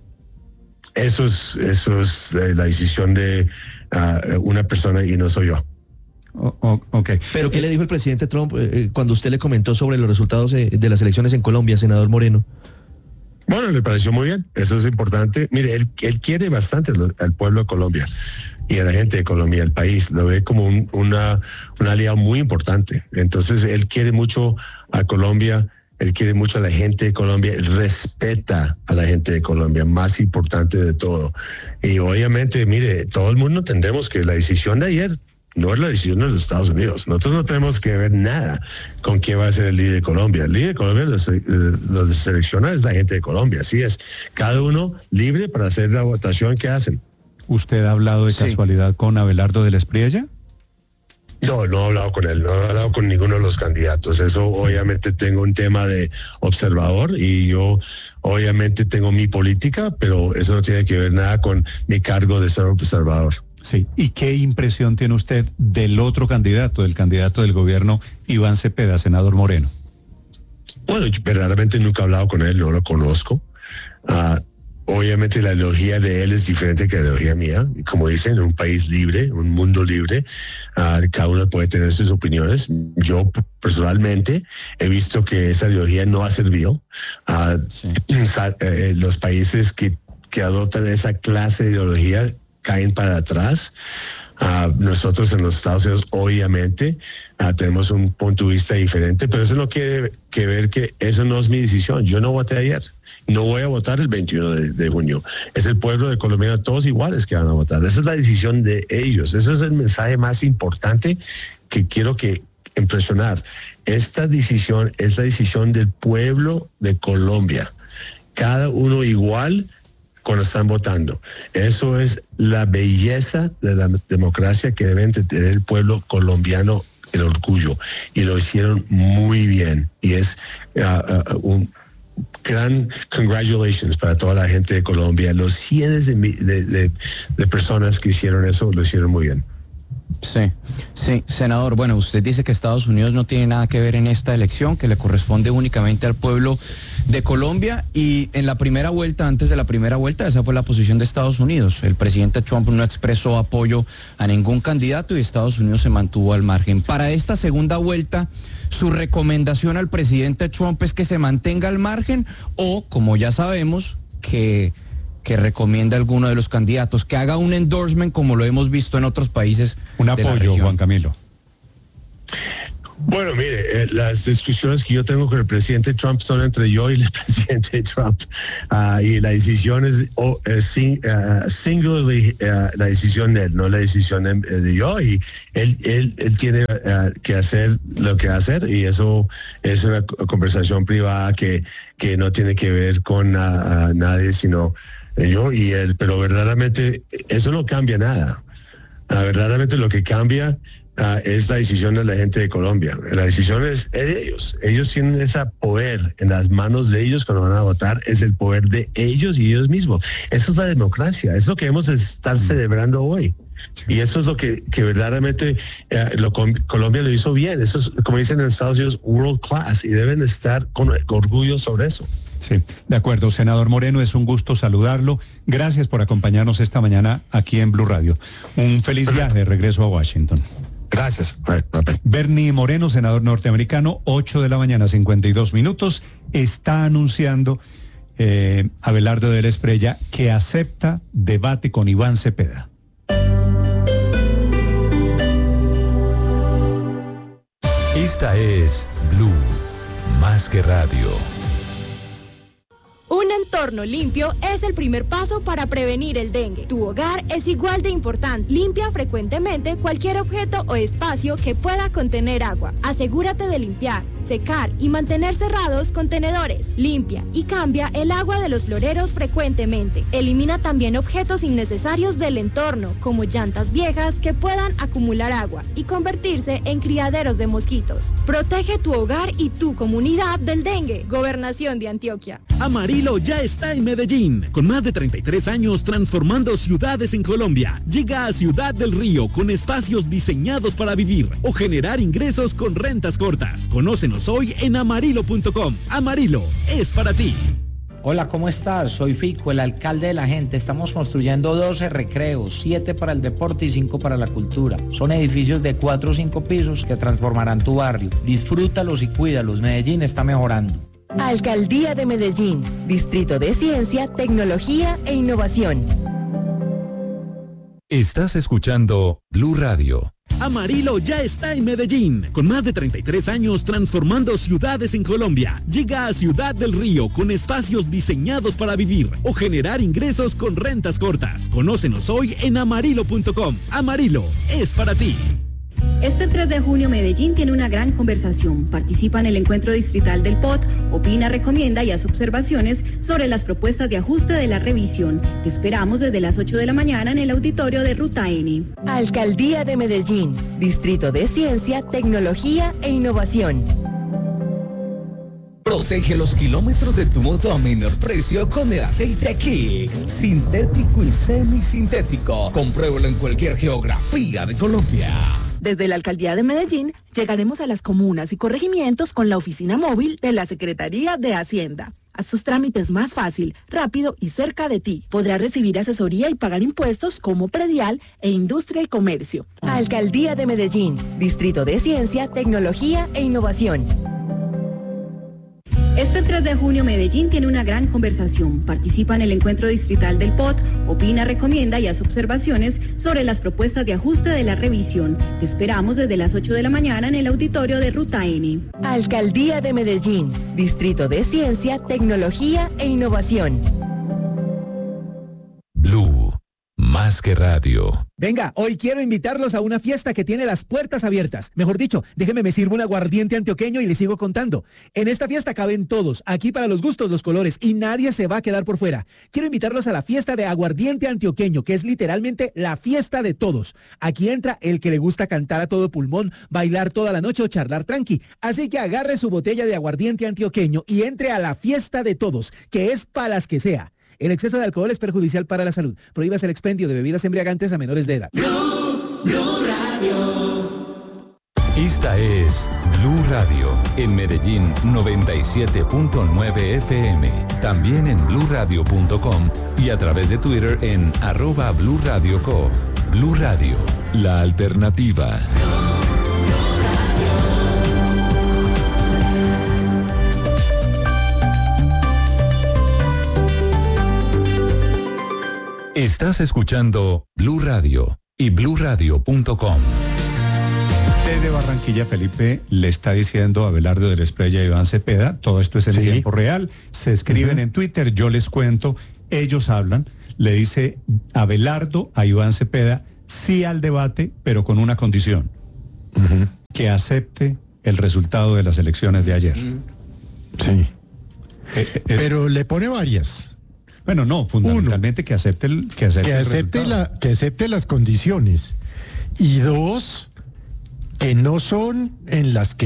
Speaker 24: Eso es, eso es eh, la decisión de uh, una persona y no soy yo.
Speaker 8: Oh, oh, okay.
Speaker 20: ¿Pero qué le dijo el presidente Trump eh, cuando usted le comentó sobre los resultados eh, de las elecciones en Colombia, senador Moreno?
Speaker 24: Bueno, le pareció muy bien, eso es importante. Mire, él, él quiere bastante al pueblo de Colombia y a la gente de Colombia, el país, lo ve como un, una, un aliado muy importante. Entonces, él quiere mucho a Colombia, él quiere mucho a la gente de Colombia, él respeta a la gente de Colombia, más importante de todo. Y obviamente, mire, todo el mundo entendemos que la decisión de ayer no es la decisión de los Estados Unidos. Nosotros no tenemos que ver nada con quién va a ser el líder de Colombia. El líder de Colombia lo selecciona es la gente de Colombia, así es. Cada uno libre para hacer la votación que hacen.
Speaker 8: ¿Usted ha hablado de
Speaker 24: sí.
Speaker 8: casualidad con Abelardo de la Espriella?
Speaker 24: No, no he hablado con él, no he hablado con ninguno de los candidatos. Eso obviamente tengo un tema de observador y yo obviamente tengo mi política, pero eso no tiene que ver nada con mi cargo de ser observador.
Speaker 8: Sí. ¿Y qué impresión tiene usted del otro candidato, del candidato del gobierno, Iván Cepeda, senador Moreno?
Speaker 24: Bueno, yo verdaderamente nunca he hablado con él, no lo conozco. Uh, obviamente la ideología de él es diferente que la ideología mía. Como dicen, en un país libre, un mundo libre, uh, cada uno puede tener sus opiniones. Yo personalmente he visto que esa ideología no ha servido. Uh, sí. eh, los países que, que adoptan esa clase de ideología caen para atrás. Uh, nosotros en los Estados Unidos obviamente uh, tenemos un punto de vista diferente, pero eso no quiere que ver que eso no es mi decisión. Yo no voté ayer, no voy a votar el veintiuno de, de junio. Es el pueblo de Colombia, todos iguales que van a votar. Esa es la decisión de ellos. Ese es el mensaje más importante que quiero que impresionar. Esta decisión es la decisión del pueblo de Colombia. cada uno igual cuando están votando. Eso es la belleza de la democracia que deben tener el pueblo colombiano, el orgullo. Y lo hicieron muy bien. Y es uh, uh, un gran congratulations para toda la gente de Colombia. Los cientos de, de, de, de personas que hicieron eso, lo hicieron muy bien.
Speaker 5: Sí, sí, senador, bueno, usted dice que Estados Unidos no tiene nada que ver en esta elección, que le corresponde únicamente al pueblo de Colombia, y en la primera vuelta, antes de la primera vuelta, esa fue la posición de Estados Unidos. El presidente Trump no expresó apoyo a ningún candidato y Estados Unidos se mantuvo al margen. Para esta segunda vuelta, ¿su recomendación al presidente Trump es que se mantenga al margen o, como ya sabemos, que... que recomienda a alguno de los candidatos, que haga un endorsement como lo hemos visto en otros países?
Speaker 8: Un apoyo, Juan Camilo.
Speaker 24: Bueno, mire, eh, las discusiones que yo tengo con el presidente Trump son entre yo y el presidente Trump. Uh, y la decisión es oh, uh, sing, uh, singularly uh, la decisión de él, no la decisión de, de yo. Y él, él, él tiene uh, que hacer lo que hacer, y eso es una conversación privada que, que no tiene que ver con uh, uh, nadie, sino yo y él. Pero verdaderamente eso no cambia nada. Uh, verdaderamente lo que cambia Uh, es la decisión de la gente de Colombia. La decisión es de ellos. Ellos tienen ese poder en las manos de ellos cuando van a votar. Es el poder de ellos y ellos mismos. Eso es la democracia. Es lo que hemos de estar celebrando hoy. Y eso es lo que, que verdaderamente uh, lo, Colombia lo hizo bien. Eso es, como dicen en Estados Unidos, world class. Y deben estar con orgullo sobre eso.
Speaker 8: Sí, de acuerdo. Senador Moreno, es un gusto saludarlo. Gracias por acompañarnos esta mañana aquí en Blue Radio. Un feliz viaje de regreso a Washington.
Speaker 24: Gracias.
Speaker 8: Bernie Moreno, senador norteamericano, ocho de la mañana, cincuenta y dos minutos, está anunciando eh, Abelardo de la Espriella que acepta debate con Iván Cepeda.
Speaker 19: Esta es Blue, más que radio.
Speaker 9: Un entorno limpio es el primer paso para prevenir el dengue. Tu hogar es igual de importante. Limpia frecuentemente cualquier objeto o espacio que pueda contener agua. Asegúrate de limpiar, secar y mantener cerrados contenedores. Limpia y cambia el agua de los floreros frecuentemente. Elimina también objetos innecesarios del entorno, como llantas viejas que puedan acumular agua y convertirse en criaderos de mosquitos. Protege tu hogar y tu comunidad del dengue. Gobernación de Antioquia.
Speaker 10: Amarillo ya está en Medellín, con más de treinta y tres años transformando ciudades en Colombia. Llega a Ciudad del Río con espacios diseñados para vivir o generar ingresos con rentas cortas. Conócenos hoy en amarillo punto com. Amarillo es para ti.
Speaker 12: Hola, ¿cómo estás? Soy Fico, el alcalde de la gente. Estamos construyendo doce recreos, siete para el deporte y cinco para la cultura. Son edificios de cuatro o cinco pisos que transformarán tu barrio. Disfrútalos y cuídalos. Medellín está mejorando.
Speaker 25: Alcaldía de Medellín, Distrito de Ciencia, Tecnología e Innovación.
Speaker 19: Estás escuchando Blue Radio.
Speaker 10: Amarillo ya está en Medellín, con más de treinta y tres años transformando ciudades en Colombia. Llega a Ciudad del Río con espacios diseñados para vivir o generar ingresos con rentas cortas. Conócenos hoy en amarillo punto com. Amarillo es para ti.
Speaker 26: Este tres de junio Medellín tiene una gran conversación. Participa en el encuentro distrital del P O T, opina, recomienda y hace observaciones sobre las propuestas de ajuste de la revisión. Te esperamos desde las ocho de la mañana en el auditorio de Ruta N.
Speaker 25: Alcaldía de Medellín, Distrito de Ciencia, Tecnología e Innovación.
Speaker 27: Protege los kilómetros de tu moto a menor precio con el aceite Kicks. Sintético y semisintético. Compruébalo en cualquier geografía de Colombia.
Speaker 28: Desde la Alcaldía de Medellín llegaremos a las comunas y corregimientos con la oficina móvil de la Secretaría de Hacienda. Haz tus trámites más fácil, rápido y cerca de ti. Podrás recibir asesoría y pagar impuestos como predial e industria y comercio.
Speaker 25: Alcaldía de Medellín, Distrito de Ciencia, Tecnología e Innovación.
Speaker 26: Este tres de junio Medellín tiene una gran conversación. Participa en el encuentro distrital del P O T, opina, recomienda y hace observaciones sobre las propuestas de ajuste de la revisión. Te esperamos desde las ocho de la mañana en el auditorio de Ruta N.
Speaker 25: Alcaldía de Medellín, Distrito de Ciencia, Tecnología e Innovación.
Speaker 19: Blue, más Más que radio.
Speaker 7: Venga, hoy quiero invitarlos a una fiesta que tiene las puertas abiertas. Mejor dicho, déjeme me sirvo un aguardiente antioqueño y les sigo contando. En esta fiesta caben todos, aquí para los gustos, los colores, y nadie se va a quedar por fuera. Quiero invitarlos a la fiesta de aguardiente antioqueño, que es literalmente la fiesta de todos. Aquí entra el que le gusta cantar a todo pulmón, bailar toda la noche o charlar tranqui. Así que agarre su botella de aguardiente antioqueño y entre a la fiesta de todos, que es para las que sea. El exceso de alcohol es perjudicial para la salud. Prohíbas el expendio de bebidas embriagantes a menores de edad.
Speaker 27: Blue, Blue Radio.
Speaker 19: Esta es Blue Radio, en Medellín noventa y siete punto nueve F M. También en blue radio punto com y a través de Twitter en arroba Blue Radio Co. Blue Radio, la alternativa. Estás escuchando Blue Radio y blue radio punto com.
Speaker 8: Desde Barranquilla, Felipe le está diciendo a Abelardo del Espriella y Iván Cepeda, todo esto es en
Speaker 3: Sí.
Speaker 8: tiempo real, se escriben
Speaker 3: Uh-huh.
Speaker 8: en Twitter, yo les cuento, ellos hablan, le dice Abelardo a Iván Cepeda, sí al debate, pero con una condición,
Speaker 3: Uh-huh.
Speaker 8: que acepte el resultado de las elecciones de ayer.
Speaker 3: Sí.
Speaker 8: Eh, eh,
Speaker 3: Pero le pone varias.
Speaker 8: Bueno, no, fundamentalmente que acepte el que acepte,
Speaker 3: Que
Speaker 8: el
Speaker 3: acepte,
Speaker 8: resultado.
Speaker 3: la, que acepte las condiciones. Y dos, que no son en las que